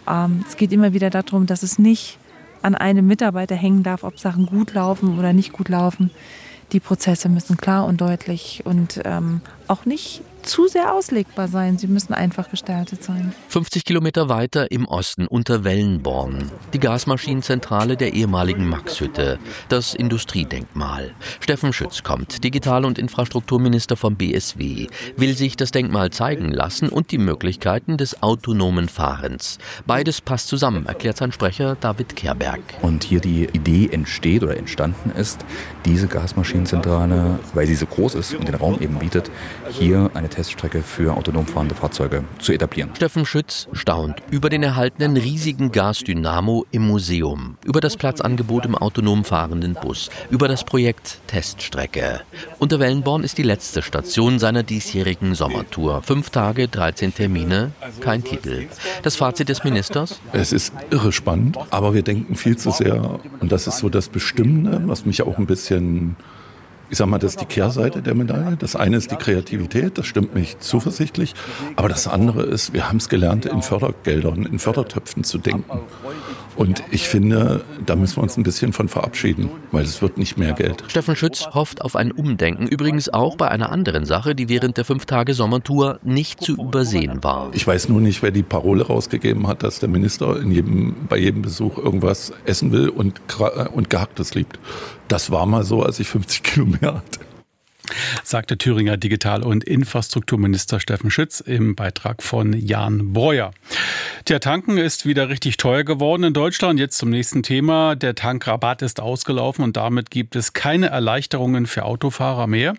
Es geht immer wieder darum, dass es nicht an einem Mitarbeiter hängen darf, ob Sachen gut laufen oder nicht gut laufen. Die Prozesse müssen klar und deutlich und auch nicht zu sehr auslegbar sein. Sie müssen einfach gestaltet sein. 50 Kilometer weiter im Osten unter Wellenborn. Die Gasmaschinenzentrale der ehemaligen Maxhütte. Das Industriedenkmal. Steffen Schütz kommt, Digital- und Infrastrukturminister vom BSW, will sich das Denkmal zeigen lassen und die Möglichkeiten des autonomen Fahrens. Beides passt zusammen, erklärt sein Sprecher David Kerberg. Und hier die Idee entsteht oder entstanden ist, diese Gasmaschinenzentrale, weil sie so groß ist und den Raum eben bietet, hier eine Teststrecke für autonom fahrende Fahrzeuge zu etablieren. Steffen Schütz staunt über den erhaltenen riesigen Gasdynamo im Museum, über das Platzangebot im autonom fahrenden Bus, über das Projekt Teststrecke. Unterwellenborn ist die letzte Station seiner diesjährigen Sommertour. 5 Tage, 13 Termine, kein Titel. Das Fazit des Ministers? Es ist irre spannend, aber wir denken viel zu sehr, und das ist so das Bestimmende, was mich auch ein bisschen... Ich sag mal, das ist die Kehrseite der Medaille. Das eine ist die Kreativität, das stimmt mich zuversichtlich. Aber das andere ist, wir haben es gelernt, in Fördergeldern, in Fördertöpfen zu denken. Und ich finde, da müssen wir uns ein bisschen von verabschieden, weil es wird nicht mehr Geld. Steffen Schütz hofft auf ein Umdenken, übrigens auch bei einer anderen Sache, die während der 5-Tage-Sommertour nicht zu übersehen war. Ich weiß nur nicht, wer die Parole rausgegeben hat, dass der Minister bei jedem Besuch irgendwas essen will und Gehacktes liebt. Das war mal so, als ich 50 Kilo mehr hatte. Sagte Thüringer Digital- und Infrastrukturminister Steffen Schütz im Beitrag von Jan Breuer. Der Tanken ist wieder richtig teuer geworden in Deutschland. Jetzt zum nächsten Thema. Der Tankrabatt ist ausgelaufen und damit gibt es keine Erleichterungen für Autofahrer mehr.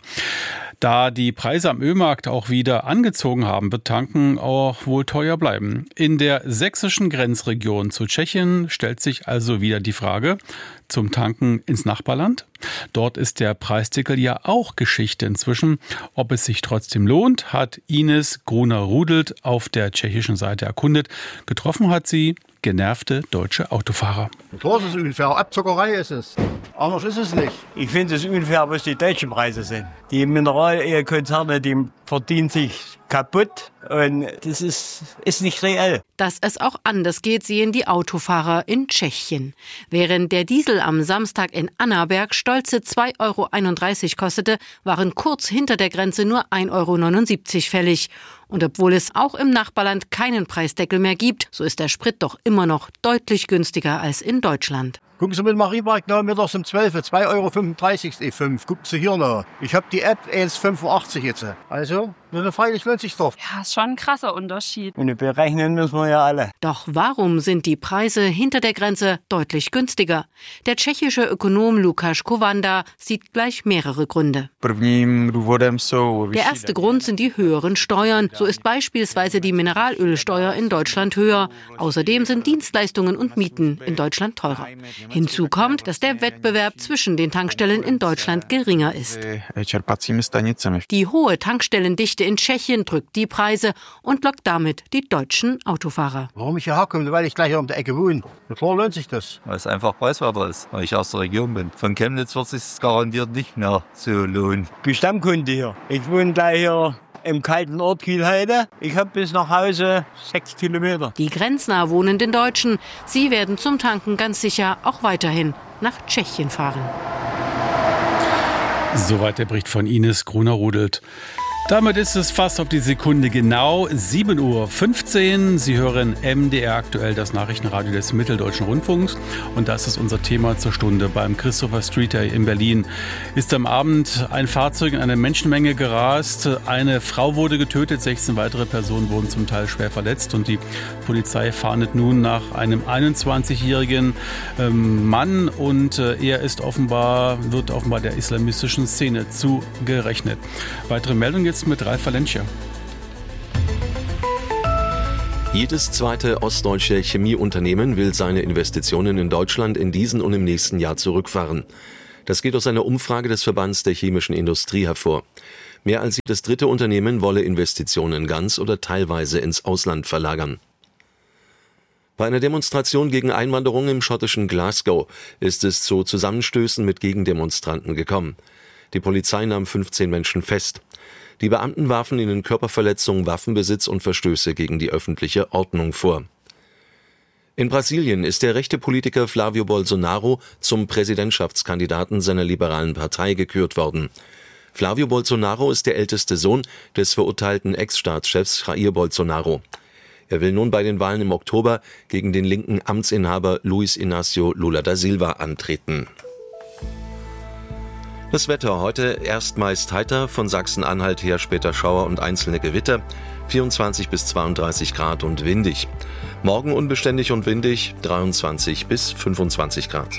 Da die Preise am Ölmarkt auch wieder angezogen haben, wird Tanken auch wohl teuer bleiben. In der sächsischen Grenzregion zu Tschechien stellt sich also wieder die Frage zum Tanken ins Nachbarland. Dort ist der Preisdeckel ja auch Geschichte inzwischen. Ob es sich trotzdem lohnt, hat Ines Gruner-Rudelt auf der tschechischen Seite erkundet. Getroffen hat sie genervte deutsche Autofahrer. Das ist unfair. Abzockerei ist es. Anders ist es nicht. Ich finde es unfair, was die deutschen Preise sind. Die Mineralölkonzerne, die verdienen sich kaputt und das ist nicht reell. Dass es auch anders geht, sehen die Autofahrer in Tschechien. Während der Diesel am Samstag in Annaberg stolze 2,31 € kostete, waren kurz hinter der Grenze nur 1,79 € fällig. Und obwohl es auch im Nachbarland keinen Preisdeckel mehr gibt, so ist der Sprit doch immer noch deutlich günstiger als in Deutschland. Gucken Sie mit Mariemarkt noch mittags um 12 Uhr, 2,35 € E5. Gucken Sie hier noch. Ich habe die App 1,85 jetzt. Also, freilich lohnt sich drauf. Ja, ist schon ein krasser Unterschied. Und berechnen müssen wir ja alle. Doch warum sind die Preise hinter der Grenze deutlich günstiger? Der tschechische Ökonom Lukáš Kovanda sieht gleich mehrere Gründe. Der erste Grund sind die höheren Steuern. So ist beispielsweise die Mineralölsteuer in Deutschland höher. Außerdem sind Dienstleistungen und Mieten in Deutschland teurer. Hinzu kommt, dass der Wettbewerb zwischen den Tankstellen in Deutschland geringer ist. Die hohe Tankstellendichte in Tschechien drückt die Preise und lockt damit die deutschen Autofahrer. Warum ich hierher komme? Weil ich gleich hier um die Ecke wohne. Klar lohnt sich das. Weil es einfach preiswerter ist, weil ich aus der Region bin. Von Chemnitz wird es sich garantiert nicht mehr so lohnen. Ich bin Stammkunde hier. Ich wohne gleich hier im kalten Ort Kielheide. Ich habe bis nach Hause 6 Kilometer. Die grenznah wohnenden Deutschen, sie werden zum Tanken ganz sicher auch weiterhin nach Tschechien fahren. Soweit der Bericht von Ines Gruner-Rudelt. Damit ist es fast auf die Sekunde genau 7:15 Uhr. Sie hören MDR aktuell, das Nachrichtenradio des Mitteldeutschen Rundfunks. Und das ist unser Thema zur Stunde. Beim Christopher Street Day in Berlin ist am Abend ein Fahrzeug in eine Menschenmenge gerast. Eine Frau wurde getötet, 16 weitere Personen wurden zum Teil schwer verletzt. Und die Polizei fahndet nun nach einem 21-jährigen Mann. Und er wird offenbar der islamistischen Szene zugerechnet. Weitere Meldungen jetzt mit Ralf Valencia. Jedes zweite ostdeutsche Chemieunternehmen will seine Investitionen in Deutschland in diesem und im nächsten Jahr zurückfahren. Das geht aus einer Umfrage des Verbands der chemischen Industrie hervor. Mehr als jedes dritte Unternehmen wolle Investitionen ganz oder teilweise ins Ausland verlagern. Bei einer Demonstration gegen Einwanderung im schottischen Glasgow ist es zu Zusammenstößen mit Gegendemonstranten gekommen. Die Polizei nahm 15 Menschen fest. Die Beamten warfen ihnen Körperverletzung, Waffenbesitz und Verstöße gegen die öffentliche Ordnung vor. In Brasilien ist der rechte Politiker Flávio Bolsonaro zum Präsidentschaftskandidaten seiner liberalen Partei gekürt worden. Flávio Bolsonaro ist der älteste Sohn des verurteilten Ex-Staatschefs Jair Bolsonaro. Er will nun bei den Wahlen im Oktober gegen den linken Amtsinhaber Luiz Inácio Lula da Silva antreten. Das Wetter heute erst meist heiter, von Sachsen-Anhalt her später Schauer und einzelne Gewitter, 24 bis 32 Grad und windig. Morgen unbeständig und windig, 23 bis 25 Grad.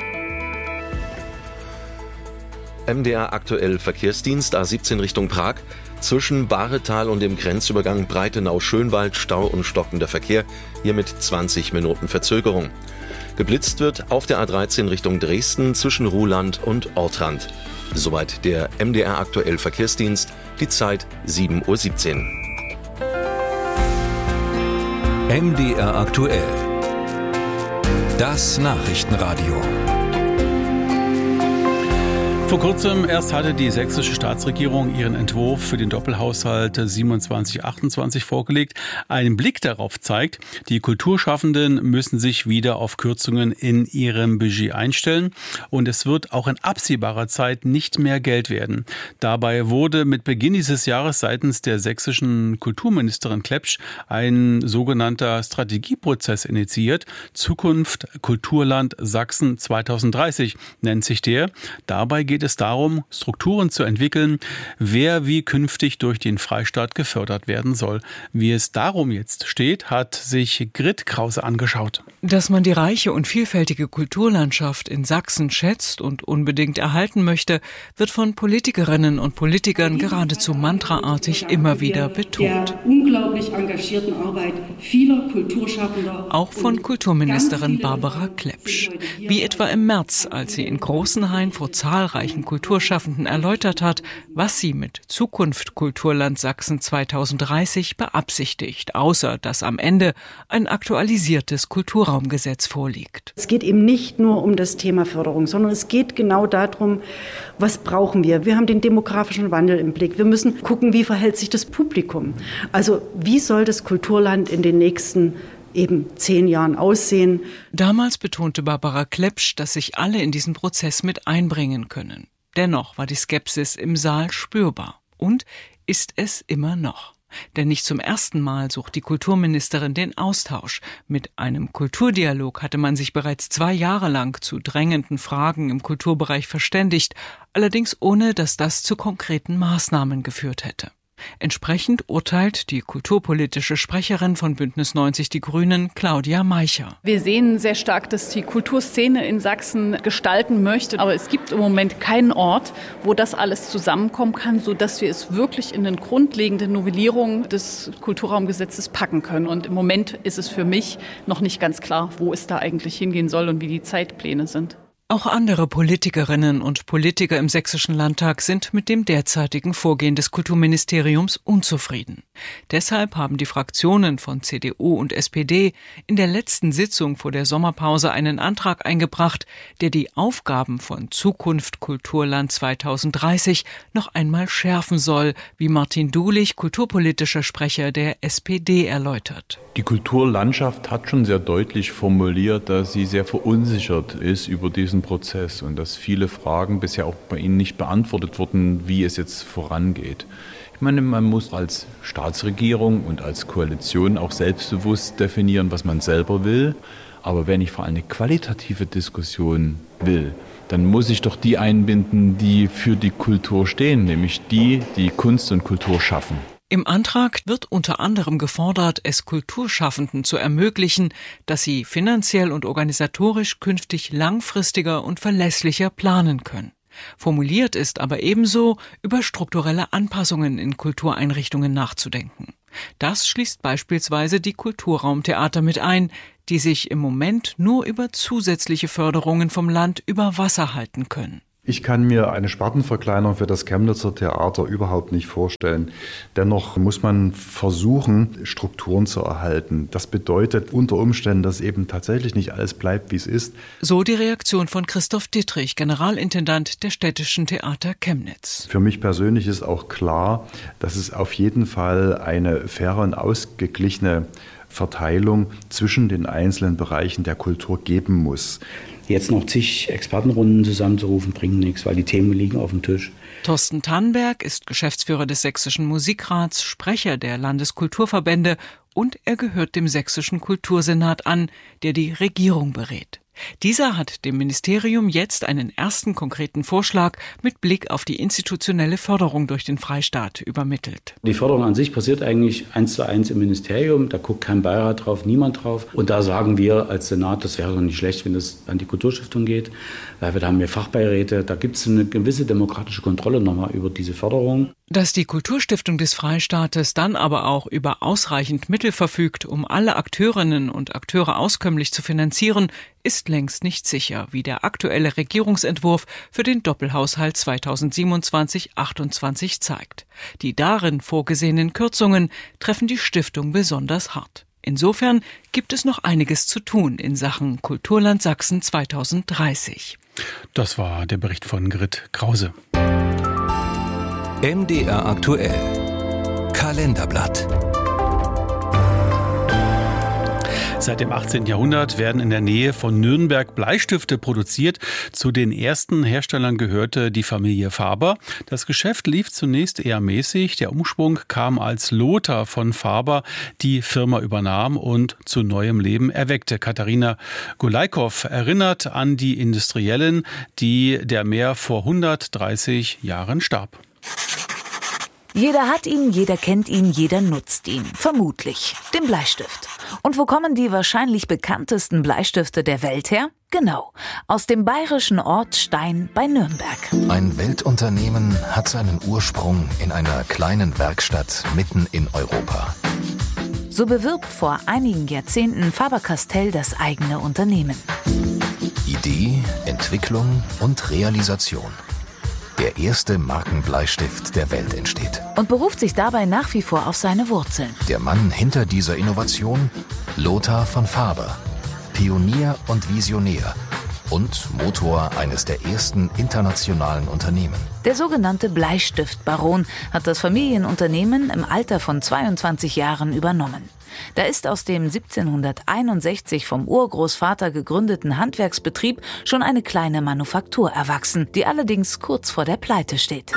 MDR aktuell Verkehrsdienst A17 Richtung Prag. Zwischen Bahretal und dem Grenzübergang Breitenau-Schönwald Stau und stockender Verkehr, hier mit 20 Minuten Verzögerung. Geblitzt wird auf der A13 Richtung Dresden zwischen Ruhland und Ortrand. Soweit der MDR aktuell Verkehrsdienst, die Zeit 7:17 Uhr. MDR aktuell. Das Nachrichtenradio. Vor kurzem erst hatte die sächsische Staatsregierung ihren Entwurf für den Doppelhaushalt 27/28 vorgelegt. Ein Blick darauf zeigt, die Kulturschaffenden müssen sich wieder auf Kürzungen in ihrem Budget einstellen. Und es wird auch in absehbarer Zeit nicht mehr Geld werden. Dabei wurde mit Beginn dieses Jahres seitens der sächsischen Kulturministerin Klepsch ein sogenannter Strategieprozess initiiert. Zukunft Kulturland Sachsen 2030 nennt sich der. Dabei geht es darum, Strukturen zu entwickeln, wer wie künftig durch den Freistaat gefördert werden soll. Wie es darum jetzt steht, hat sich Grit Krause angeschaut. Dass man die reiche und vielfältige Kulturlandschaft in Sachsen schätzt und unbedingt erhalten möchte, wird von Politikerinnen und Politikern geradezu mantraartig immer wieder betont. Der unglaublich engagierten Arbeit vieler Kulturschaffender. Auch von Kulturministerin Barbara Klepsch. Wie etwa im März, als sie in Großenhain vor zahlreichen Kulturschaffenden erläutert hat, was sie mit Zukunft Kulturland Sachsen 2030 beabsichtigt, außer dass am Ende ein aktualisiertes Kulturraumgesetz vorliegt. Es geht eben nicht nur um das Thema Förderung, sondern es geht genau darum, was brauchen wir? Wir haben den demografischen Wandel im Blick. Wir müssen gucken, wie verhält sich das Publikum? Also wie soll das Kulturland in den nächsten 10 Jahren aussehen. Damals betonte Barbara Klepsch, dass sich alle in diesen Prozess mit einbringen können. Dennoch war die Skepsis im Saal spürbar und ist es immer noch. Denn nicht zum ersten Mal sucht die Kulturministerin den Austausch. Mit einem Kulturdialog hatte man sich bereits 2 Jahre lang zu drängenden Fragen im Kulturbereich verständigt, allerdings ohne, dass das zu konkreten Maßnahmen geführt hätte. Entsprechend urteilt die kulturpolitische Sprecherin von Bündnis 90 Die Grünen, Claudia Meicher. Wir sehen sehr stark, dass die Kulturszene in Sachsen gestalten möchte. Aber es gibt im Moment keinen Ort, wo das alles zusammenkommen kann, sodass wir es wirklich in eine grundlegende Novellierung des Kulturraumgesetzes packen können. Und im Moment ist es für mich noch nicht ganz klar, wo es da eigentlich hingehen soll und wie die Zeitpläne sind. Auch andere Politikerinnen und Politiker im Sächsischen Landtag sind mit dem derzeitigen Vorgehen des Kulturministeriums unzufrieden. Deshalb haben die Fraktionen von CDU und SPD in der letzten Sitzung vor der Sommerpause einen Antrag eingebracht, der die Aufgaben von Zukunft Kulturland 2030 noch einmal schärfen soll, wie Martin Dulich, kulturpolitischer Sprecher der SPD, erläutert. Die Kulturlandschaft hat schon sehr deutlich formuliert, dass sie sehr verunsichert ist über diesen diesem Prozess und dass viele Fragen bisher auch bei Ihnen nicht beantwortet wurden, wie es jetzt vorangeht. Ich meine, man muss als Staatsregierung und als Koalition auch selbstbewusst definieren, was man selber will. Aber wenn ich vor allem eine qualitative Diskussion will, dann muss ich doch die einbinden, die für die Kultur stehen, nämlich die Kunst und Kultur schaffen. Im Antrag wird unter anderem gefordert, es Kulturschaffenden zu ermöglichen, dass sie finanziell und organisatorisch künftig langfristiger und verlässlicher planen können. Formuliert ist aber ebenso, über strukturelle Anpassungen in Kultureinrichtungen nachzudenken. Das schließt beispielsweise die Kulturraumtheater mit ein, die sich im Moment nur über zusätzliche Förderungen vom Land über Wasser halten können. Ich kann mir eine Spartenverkleinerung für das Chemnitzer Theater überhaupt nicht vorstellen. Dennoch muss man versuchen, Strukturen zu erhalten. Das bedeutet unter Umständen, dass eben tatsächlich nicht alles bleibt, wie es ist. So die Reaktion von Christoph Dittrich, Generalintendant der Städtischen Theater Chemnitz. Für mich persönlich ist auch klar, dass es auf jeden Fall eine faire und ausgeglichene Verteilung zwischen den einzelnen Bereichen der Kultur geben muss. Jetzt noch zig Expertenrunden zusammenzurufen, bringt nichts, weil die Themen liegen auf dem Tisch. Thorsten Tannenberg ist Geschäftsführer des Sächsischen Musikrats, Sprecher der Landeskulturverbände und er gehört dem Sächsischen Kultursenat an, der die Regierung berät. Dieser hat dem Ministerium jetzt einen ersten konkreten Vorschlag mit Blick auf die institutionelle Förderung durch den Freistaat übermittelt. Die Förderung an sich passiert eigentlich 1:1 im Ministerium. Da guckt kein Beirat drauf, niemand drauf. Und da sagen wir als Senat, das wäre doch nicht schlecht, wenn es an die Kulturstiftung geht. Weil da haben wir Fachbeiräte. Da gibt es eine gewisse demokratische Kontrolle nochmal über diese Förderung. Dass die Kulturstiftung des Freistaates dann aber auch über ausreichend Mittel verfügt, um alle Akteurinnen und Akteure auskömmlich zu finanzieren, ist längst nicht sicher, wie der aktuelle Regierungsentwurf für den Doppelhaushalt 2027/28 zeigt. Die darin vorgesehenen Kürzungen treffen die Stiftung besonders hart. Insofern gibt es noch einiges zu tun in Sachen Kulturland Sachsen 2030. Das war der Bericht von Grit Krause. MDR aktuell. Kalenderblatt. Seit dem 18. Jahrhundert werden in der Nähe von Nürnberg Bleistifte produziert. Zu den ersten Herstellern gehörte die Familie Faber. Das Geschäft lief zunächst eher mäßig. Der Umschwung kam, als Lothar von Faber die Firma übernahm und zu neuem Leben erweckte. Katharina Golaikow erinnert an die Industriellen, der mehr vor 130 Jahren starb. Jeder hat ihn, jeder kennt ihn, jeder nutzt ihn. Vermutlich. Den Bleistift. Und wo kommen die wahrscheinlich bekanntesten Bleistifte der Welt her? Genau. Aus dem bayerischen Ort Stein bei Nürnberg. Ein Weltunternehmen hat seinen Ursprung in einer kleinen Werkstatt mitten in Europa. So bewirbt vor einigen Jahrzehnten Faber-Castell das eigene Unternehmen. Idee, Entwicklung und Realisation. Der erste Markenbleistift der Welt entsteht. Und beruft sich dabei nach wie vor auf seine Wurzeln. Der Mann hinter dieser Innovation, Lothar von Faber. Pionier und Visionär und Motor eines der ersten internationalen Unternehmen. Der sogenannte Bleistiftbaron hat das Familienunternehmen im Alter von 22 Jahren übernommen. Da ist aus dem 1761 vom Urgroßvater gegründeten Handwerksbetrieb schon eine kleine Manufaktur erwachsen, die allerdings kurz vor der Pleite steht.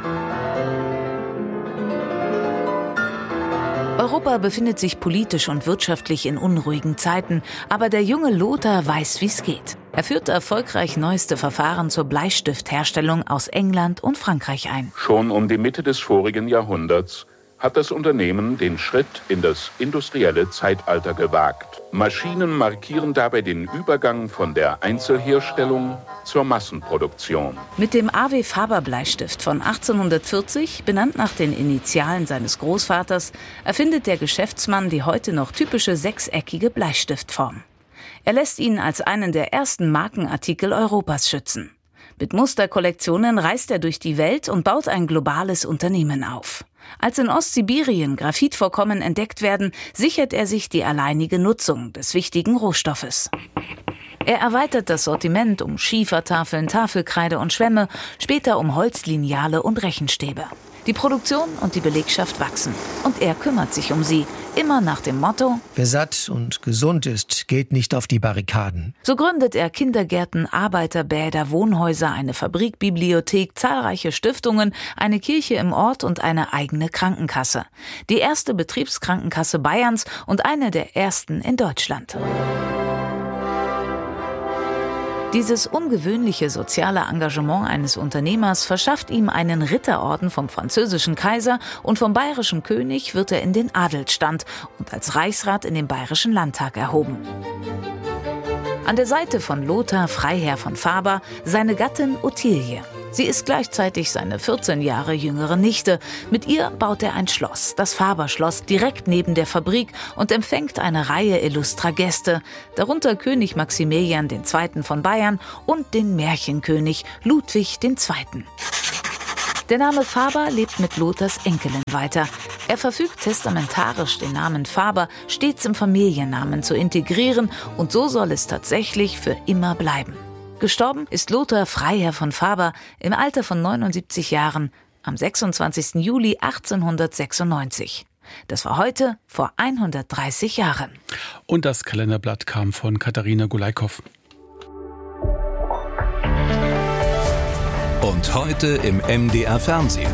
Europa befindet sich politisch und wirtschaftlich in unruhigen Zeiten, aber der junge Lothar weiß, wie's geht. Er führt erfolgreich neueste Verfahren zur Bleistiftherstellung aus England und Frankreich ein. Schon um die Mitte des vorigen Jahrhunderts hat das Unternehmen den Schritt in das industrielle Zeitalter gewagt. Maschinen markieren dabei den Übergang von der Einzelherstellung zur Massenproduktion. Mit dem A.W. Faber Bleistift von 1840, benannt nach den Initialen seines Großvaters, erfindet der Geschäftsmann die heute noch typische sechseckige Bleistiftform. Er lässt ihn als einen der ersten Markenartikel Europas schützen. Mit Musterkollektionen reist er durch die Welt und baut ein globales Unternehmen auf. Als in Ostsibirien Graphitvorkommen entdeckt werden, sichert er sich die alleinige Nutzung des wichtigen Rohstoffes. Er erweitert das Sortiment um Schiefertafeln, Tafelkreide und Schwämme, später um Holzlineale und Rechenstäbe. Die Produktion und die Belegschaft wachsen. Und er kümmert sich um sie. Immer nach dem Motto: Wer satt und gesund ist, geht nicht auf die Barrikaden. So gründet er Kindergärten, Arbeiterbäder, Wohnhäuser, eine Fabrikbibliothek, zahlreiche Stiftungen, eine Kirche im Ort und eine eigene Krankenkasse. Die erste Betriebskrankenkasse Bayerns und eine der ersten in Deutschland. Dieses ungewöhnliche soziale Engagement eines Unternehmers verschafft ihm einen Ritterorden vom französischen Kaiser und vom bayerischen König wird er in den Adelsstand und als Reichsrat in den Bayerischen Landtag erhoben. An der Seite von Lothar Freiherr von Faber seine Gattin Ottilie. Sie ist gleichzeitig seine 14 Jahre jüngere Nichte. Mit ihr baut er ein Schloss, das Faber-Schloss, direkt neben der Fabrik und empfängt eine Reihe illustrer Gäste, darunter König Maximilian II. Von Bayern und den Märchenkönig Ludwig II. Der Name Faber lebt mit Lothars Enkelin weiter. Er verfügt testamentarisch, den Namen Faber stets im Familiennamen zu integrieren und so soll es tatsächlich für immer bleiben. Gestorben ist Lothar Freiherr von Faber im Alter von 79 Jahren am 26. Juli 1896. Das war heute vor 130 Jahren. Und das Kalenderblatt kam von Katharina Gulaikow. Und heute im MDR Fernsehen.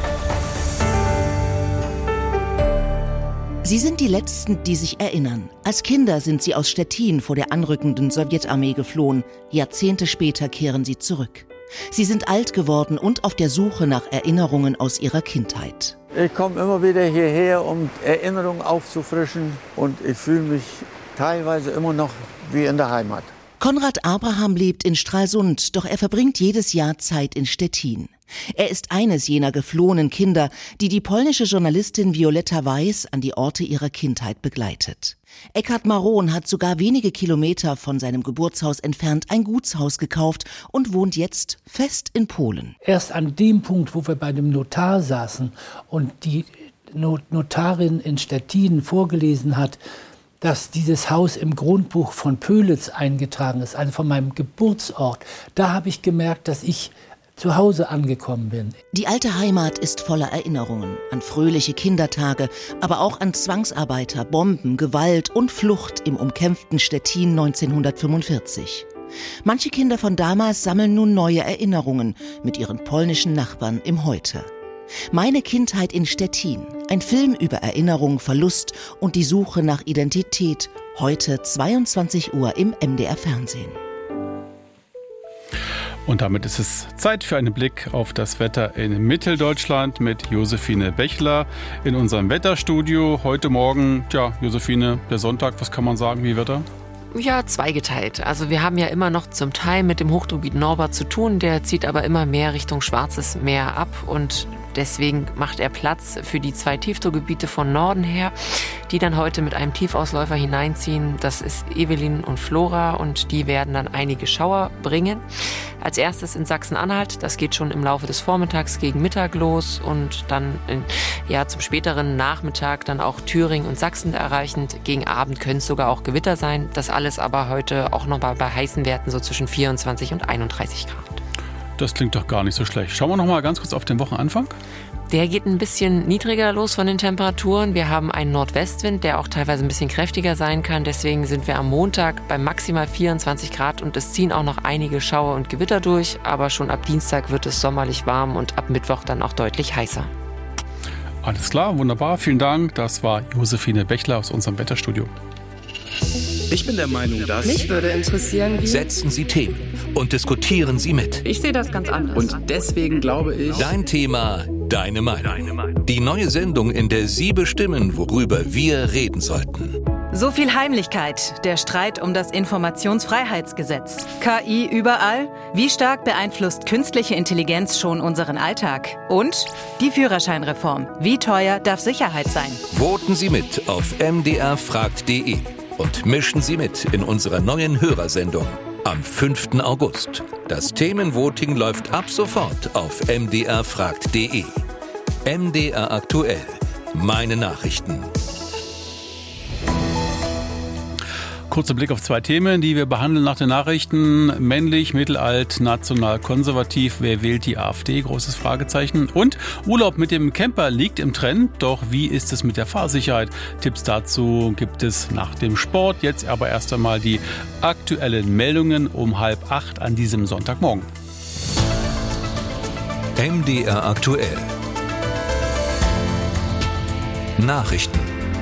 Sie sind die Letzten, die sich erinnern. Als Kinder sind sie aus Stettin vor der anrückenden Sowjetarmee geflohen. Jahrzehnte später kehren sie zurück. Sie sind alt geworden und auf der Suche nach Erinnerungen aus ihrer Kindheit. Ich komme immer wieder hierher, um Erinnerungen aufzufrischen. Und ich fühle mich teilweise immer noch wie in der Heimat. Konrad Abraham lebt in Stralsund, doch er verbringt jedes Jahr Zeit in Stettin. Er ist eines jener geflohenen Kinder, die die polnische Journalistin Violetta Weiß an die Orte ihrer Kindheit begleitet. Eckhard Maron hat sogar wenige Kilometer von seinem Geburtshaus entfernt ein Gutshaus gekauft und wohnt jetzt fest in Polen. Erst an dem Punkt, wo wir bei dem Notar saßen und die Notarin in Stettin vorgelesen hat, dass dieses Haus im Grundbuch von Pölitz eingetragen ist, also von meinem Geburtsort, da habe ich gemerkt, dass ich zu Hause angekommen bin. Die alte Heimat ist voller Erinnerungen an fröhliche Kindertage, aber auch an Zwangsarbeiter, Bomben, Gewalt und Flucht im umkämpften Stettin 1945. Manche Kinder von damals sammeln nun neue Erinnerungen mit ihren polnischen Nachbarn im Heute. Meine Kindheit in Stettin, ein Film über Erinnerung, Verlust und die Suche nach Identität, heute 22 Uhr im MDR Fernsehen. Und damit ist es Zeit für einen Blick auf das Wetter in Mitteldeutschland mit Josephine Bechler in unserem Wetterstudio. Heute Morgen, Josephine, der Sonntag, was kann man sagen, wie Wetter? Ja, zweigeteilt. Also wir haben ja immer noch zum Teil mit dem Hochdruckgebiet Norbert zu tun. Der zieht aber immer mehr Richtung Schwarzes Meer ab und deswegen macht er Platz für die 2 Tiefdruckgebiete von Norden her, die dann heute mit einem Tiefausläufer hineinziehen. Das ist Evelyn und Flora und die werden dann einige Schauer bringen. Als erstes in Sachsen-Anhalt, das geht schon im Laufe des Vormittags gegen Mittag los und dann zum späteren Nachmittag dann auch Thüringen und Sachsen erreichend. Gegen Abend können es sogar auch Gewitter sein. Das alles aber heute auch noch bei heißen Werten so zwischen 24 und 31 Grad. Das klingt doch gar nicht so schlecht. Schauen wir noch mal ganz kurz auf den Wochenanfang. Der geht ein bisschen niedriger los von den Temperaturen. Wir haben einen Nordwestwind, der auch teilweise ein bisschen kräftiger sein kann. Deswegen sind wir am Montag bei maximal 24 Grad und es ziehen auch noch einige Schauer und Gewitter durch. Aber schon ab Dienstag wird es sommerlich warm und ab Mittwoch dann auch deutlich heißer. Alles klar, wunderbar. Vielen Dank. Das war Josephine Bechler aus unserem Wetterstudio. Ich bin der Meinung, dass... Mich würde interessieren, wie... Setzen Sie Themen und diskutieren Sie mit. Ich sehe das ganz anders. Und deswegen glaube ich... Dein Thema, deine Meinung. Die neue Sendung, in der Sie bestimmen, worüber wir reden sollten. So viel Heimlichkeit, der Streit um das Informationsfreiheitsgesetz. KI überall? Wie stark beeinflusst künstliche Intelligenz schon unseren Alltag? Und die Führerscheinreform. Wie teuer darf Sicherheit sein? Voten Sie mit auf mdrfragt.de und mischen Sie mit in unserer neuen Hörersendung am 5. August. Das Themenvoting läuft ab sofort auf mdrfragt.de. MDR aktuell. Meine Nachrichten. Kurzer Blick auf 2 Themen, die wir behandeln nach den Nachrichten. Männlich, mittelalt, national, konservativ. Wer wählt die AfD? Großes Fragezeichen. Und Urlaub mit dem Camper liegt im Trend. Doch wie ist es mit der Fahrsicherheit? Tipps dazu gibt es nach dem Sport. Jetzt aber erst einmal die aktuellen Meldungen um 7:30 an diesem Sonntagmorgen. MDR aktuell. Nachrichten.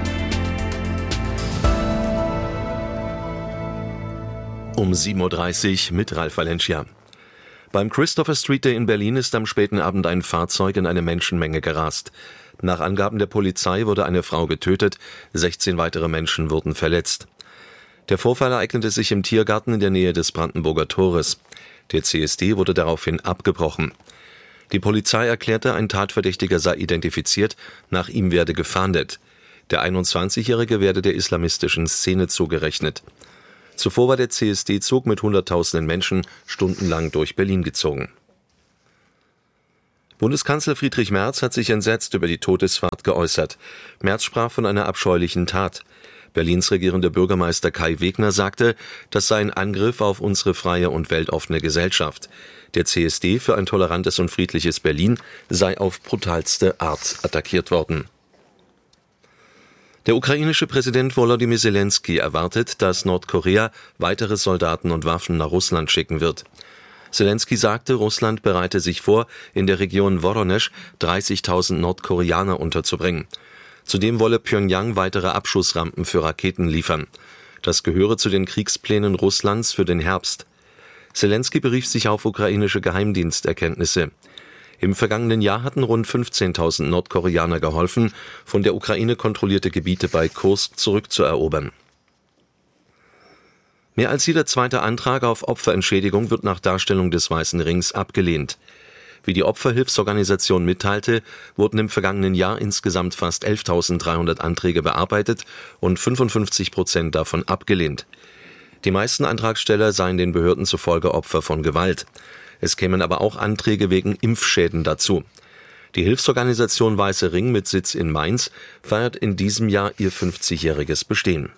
Um 7:30 Uhr mit Ralf Valencia. Beim Christopher Street Day in Berlin ist am späten Abend ein Fahrzeug in eine Menschenmenge gerast. Nach Angaben der Polizei wurde eine Frau getötet, 16 weitere Menschen wurden verletzt. Der Vorfall ereignete sich im Tiergarten in der Nähe des Brandenburger Tores. Der CSD wurde daraufhin abgebrochen. Die Polizei erklärte, ein Tatverdächtiger sei identifiziert, nach ihm werde gefahndet. Der 21-Jährige werde der islamistischen Szene zugerechnet. Zuvor war der CSD-Zug mit Hunderttausenden Menschen stundenlang durch Berlin gezogen. Bundeskanzler Friedrich Merz hat sich entsetzt über die Todesfahrt geäußert. Merz sprach von einer abscheulichen Tat. Berlins regierender Bürgermeister Kai Wegner sagte, das sei ein Angriff auf unsere freie und weltoffene Gesellschaft. Der CSD für ein tolerantes und friedliches Berlin sei auf brutalste Art attackiert worden. Der ukrainische Präsident Volodymyr Zelensky erwartet, dass Nordkorea weitere Soldaten und Waffen nach Russland schicken wird. Zelensky sagte, Russland bereite sich vor, in der Region Woronesch 30.000 Nordkoreaner unterzubringen. Zudem wolle Pjöngjang weitere Abschussrampen für Raketen liefern. Das gehöre zu den Kriegsplänen Russlands für den Herbst. Zelensky berief sich auf ukrainische Geheimdiensterkenntnisse. Im vergangenen Jahr hatten rund 15.000 Nordkoreaner geholfen, von der Ukraine kontrollierte Gebiete bei Kursk zurückzuerobern. Mehr als jeder zweite Antrag auf Opferentschädigung wird nach Darstellung des Weißen Rings abgelehnt. Wie die Opferhilfsorganisation mitteilte, wurden im vergangenen Jahr insgesamt fast 11.300 Anträge bearbeitet und 55% davon abgelehnt. Die meisten Antragsteller seien den Behörden zufolge Opfer von Gewalt. Es kämen aber auch Anträge wegen Impfschäden dazu. Die Hilfsorganisation Weiße Ring mit Sitz in Mainz feiert in diesem Jahr ihr 50-jähriges Bestehen.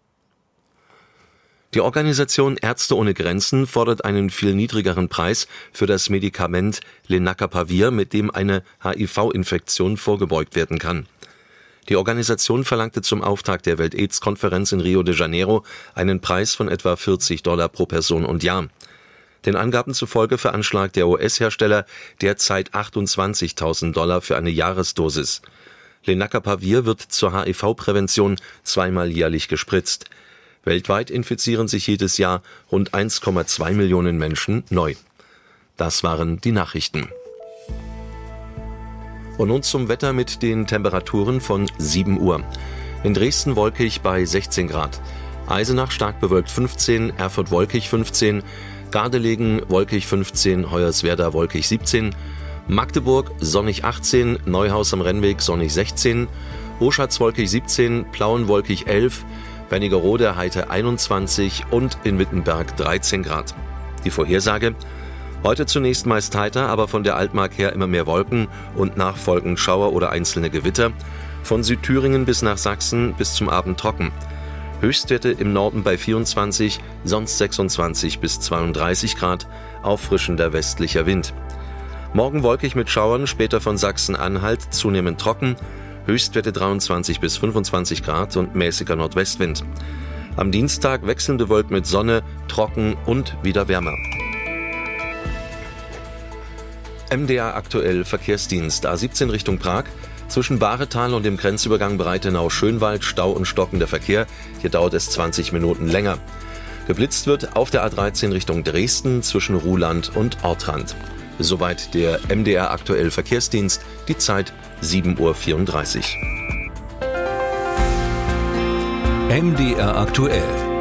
Die Organisation Ärzte ohne Grenzen fordert einen viel niedrigeren Preis für das Medikament Lenacapavir, mit dem eine HIV-Infektion vorgebeugt werden kann. Die Organisation verlangte zum Auftakt der Welt-Aids-Konferenz in Rio de Janeiro einen Preis von etwa $40 pro Person und Jahr. Den Angaben zufolge veranschlagt der US-Hersteller derzeit $28.000 für eine Jahresdosis. Lenacapavir wird zur HIV-Prävention zweimal jährlich gespritzt. Weltweit infizieren sich jedes Jahr rund 1,2 Millionen Menschen neu. Das waren die Nachrichten. Und nun zum Wetter mit den Temperaturen von 7 Uhr. In Dresden wolkig bei 16 Grad. Eisenach stark bewölkt 15, Erfurt wolkig 15, Gardelegen wolkig 15, Hoyerswerda wolkig 17, Magdeburg sonnig 18, Neuhaus am Rennweg sonnig 16, Oschatz wolkig 17, Plauen wolkig 11, Wernigerode heiter 21 und in Wittenberg 13 Grad. Die Vorhersage: Heute zunächst meist heiter, aber von der Altmark her immer mehr Wolken und nachfolgend Schauer oder einzelne Gewitter. Von Südthüringen bis nach Sachsen bis zum Abend trocken. Höchstwerte im Norden bei 24, sonst 26 bis 32 Grad, auffrischender westlicher Wind. Morgen wolkig mit Schauern, später von Sachsen-Anhalt zunehmend trocken, Höchstwerte 23 bis 25 Grad und mäßiger Nordwestwind. Am Dienstag wechselnde Wolken mit Sonne, trocken und wieder wärmer. MDR aktuell Verkehrsdienst A17 Richtung Prag. Zwischen Bahretal und dem Grenzübergang Breitenau-Schönwald Stau und stockender Verkehr. Hier dauert es 20 Minuten länger. Geblitzt wird auf der A13 Richtung Dresden zwischen Ruhland und Ortrand. Soweit der MDR aktuell Verkehrsdienst. Die Zeit 7:34 Uhr. MDR aktuell.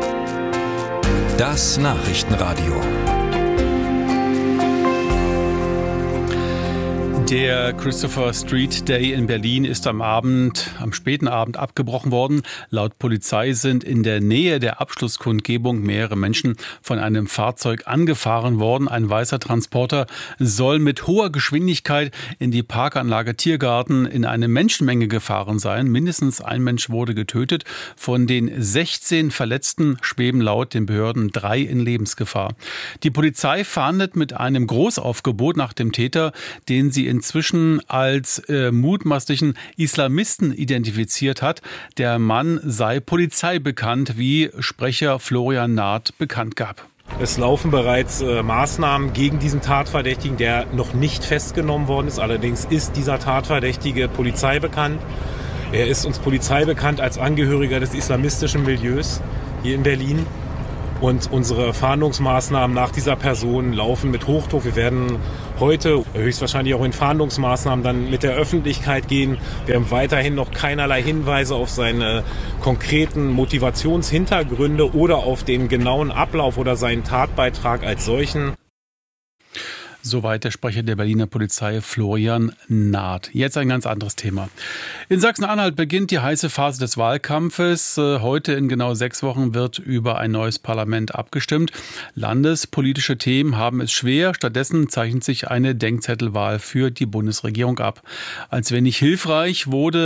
Das Nachrichtenradio. Der Christopher Street Day in Berlin ist am späten Abend abgebrochen worden. Laut Polizei sind in der Nähe der Abschlusskundgebung mehrere Menschen von einem Fahrzeug angefahren worden. Ein weißer Transporter soll mit hoher Geschwindigkeit in die Parkanlage Tiergarten in eine Menschenmenge gefahren sein. Mindestens ein Mensch wurde getötet. Von den 16 Verletzten schweben laut den Behörden 3 in Lebensgefahr. Die Polizei fahndet mit einem Großaufgebot nach dem Täter, den sie inzwischen als mutmaßlichen Islamisten identifiziert hat. Der Mann sei polizeibekannt, wie Sprecher Florian Naht bekannt gab. Es laufen bereits Maßnahmen gegen diesen Tatverdächtigen, der noch nicht festgenommen worden ist. Allerdings ist dieser Tatverdächtige polizeibekannt. Er ist uns polizeibekannt als Angehöriger des islamistischen Milieus hier in Berlin. Und unsere Fahndungsmaßnahmen nach dieser Person laufen mit Hochdruck. Wir werden heute höchstwahrscheinlich auch in Fahndungsmaßnahmen dann mit der Öffentlichkeit gehen. Wir haben weiterhin noch keinerlei Hinweise auf seine konkreten Motivationshintergründe oder auf den genauen Ablauf oder seinen Tatbeitrag als solchen. Soweit der Sprecher der Berliner Polizei Florian Naht. Jetzt ein ganz anderes Thema. In Sachsen-Anhalt beginnt die heiße Phase des Wahlkampfes. Heute in genau 6 Wochen wird über ein neues Parlament abgestimmt. Landespolitische Themen haben es schwer. Stattdessen zeichnet sich eine Denkzettelwahl für die Bundesregierung ab. Als wenig hilfreich wurde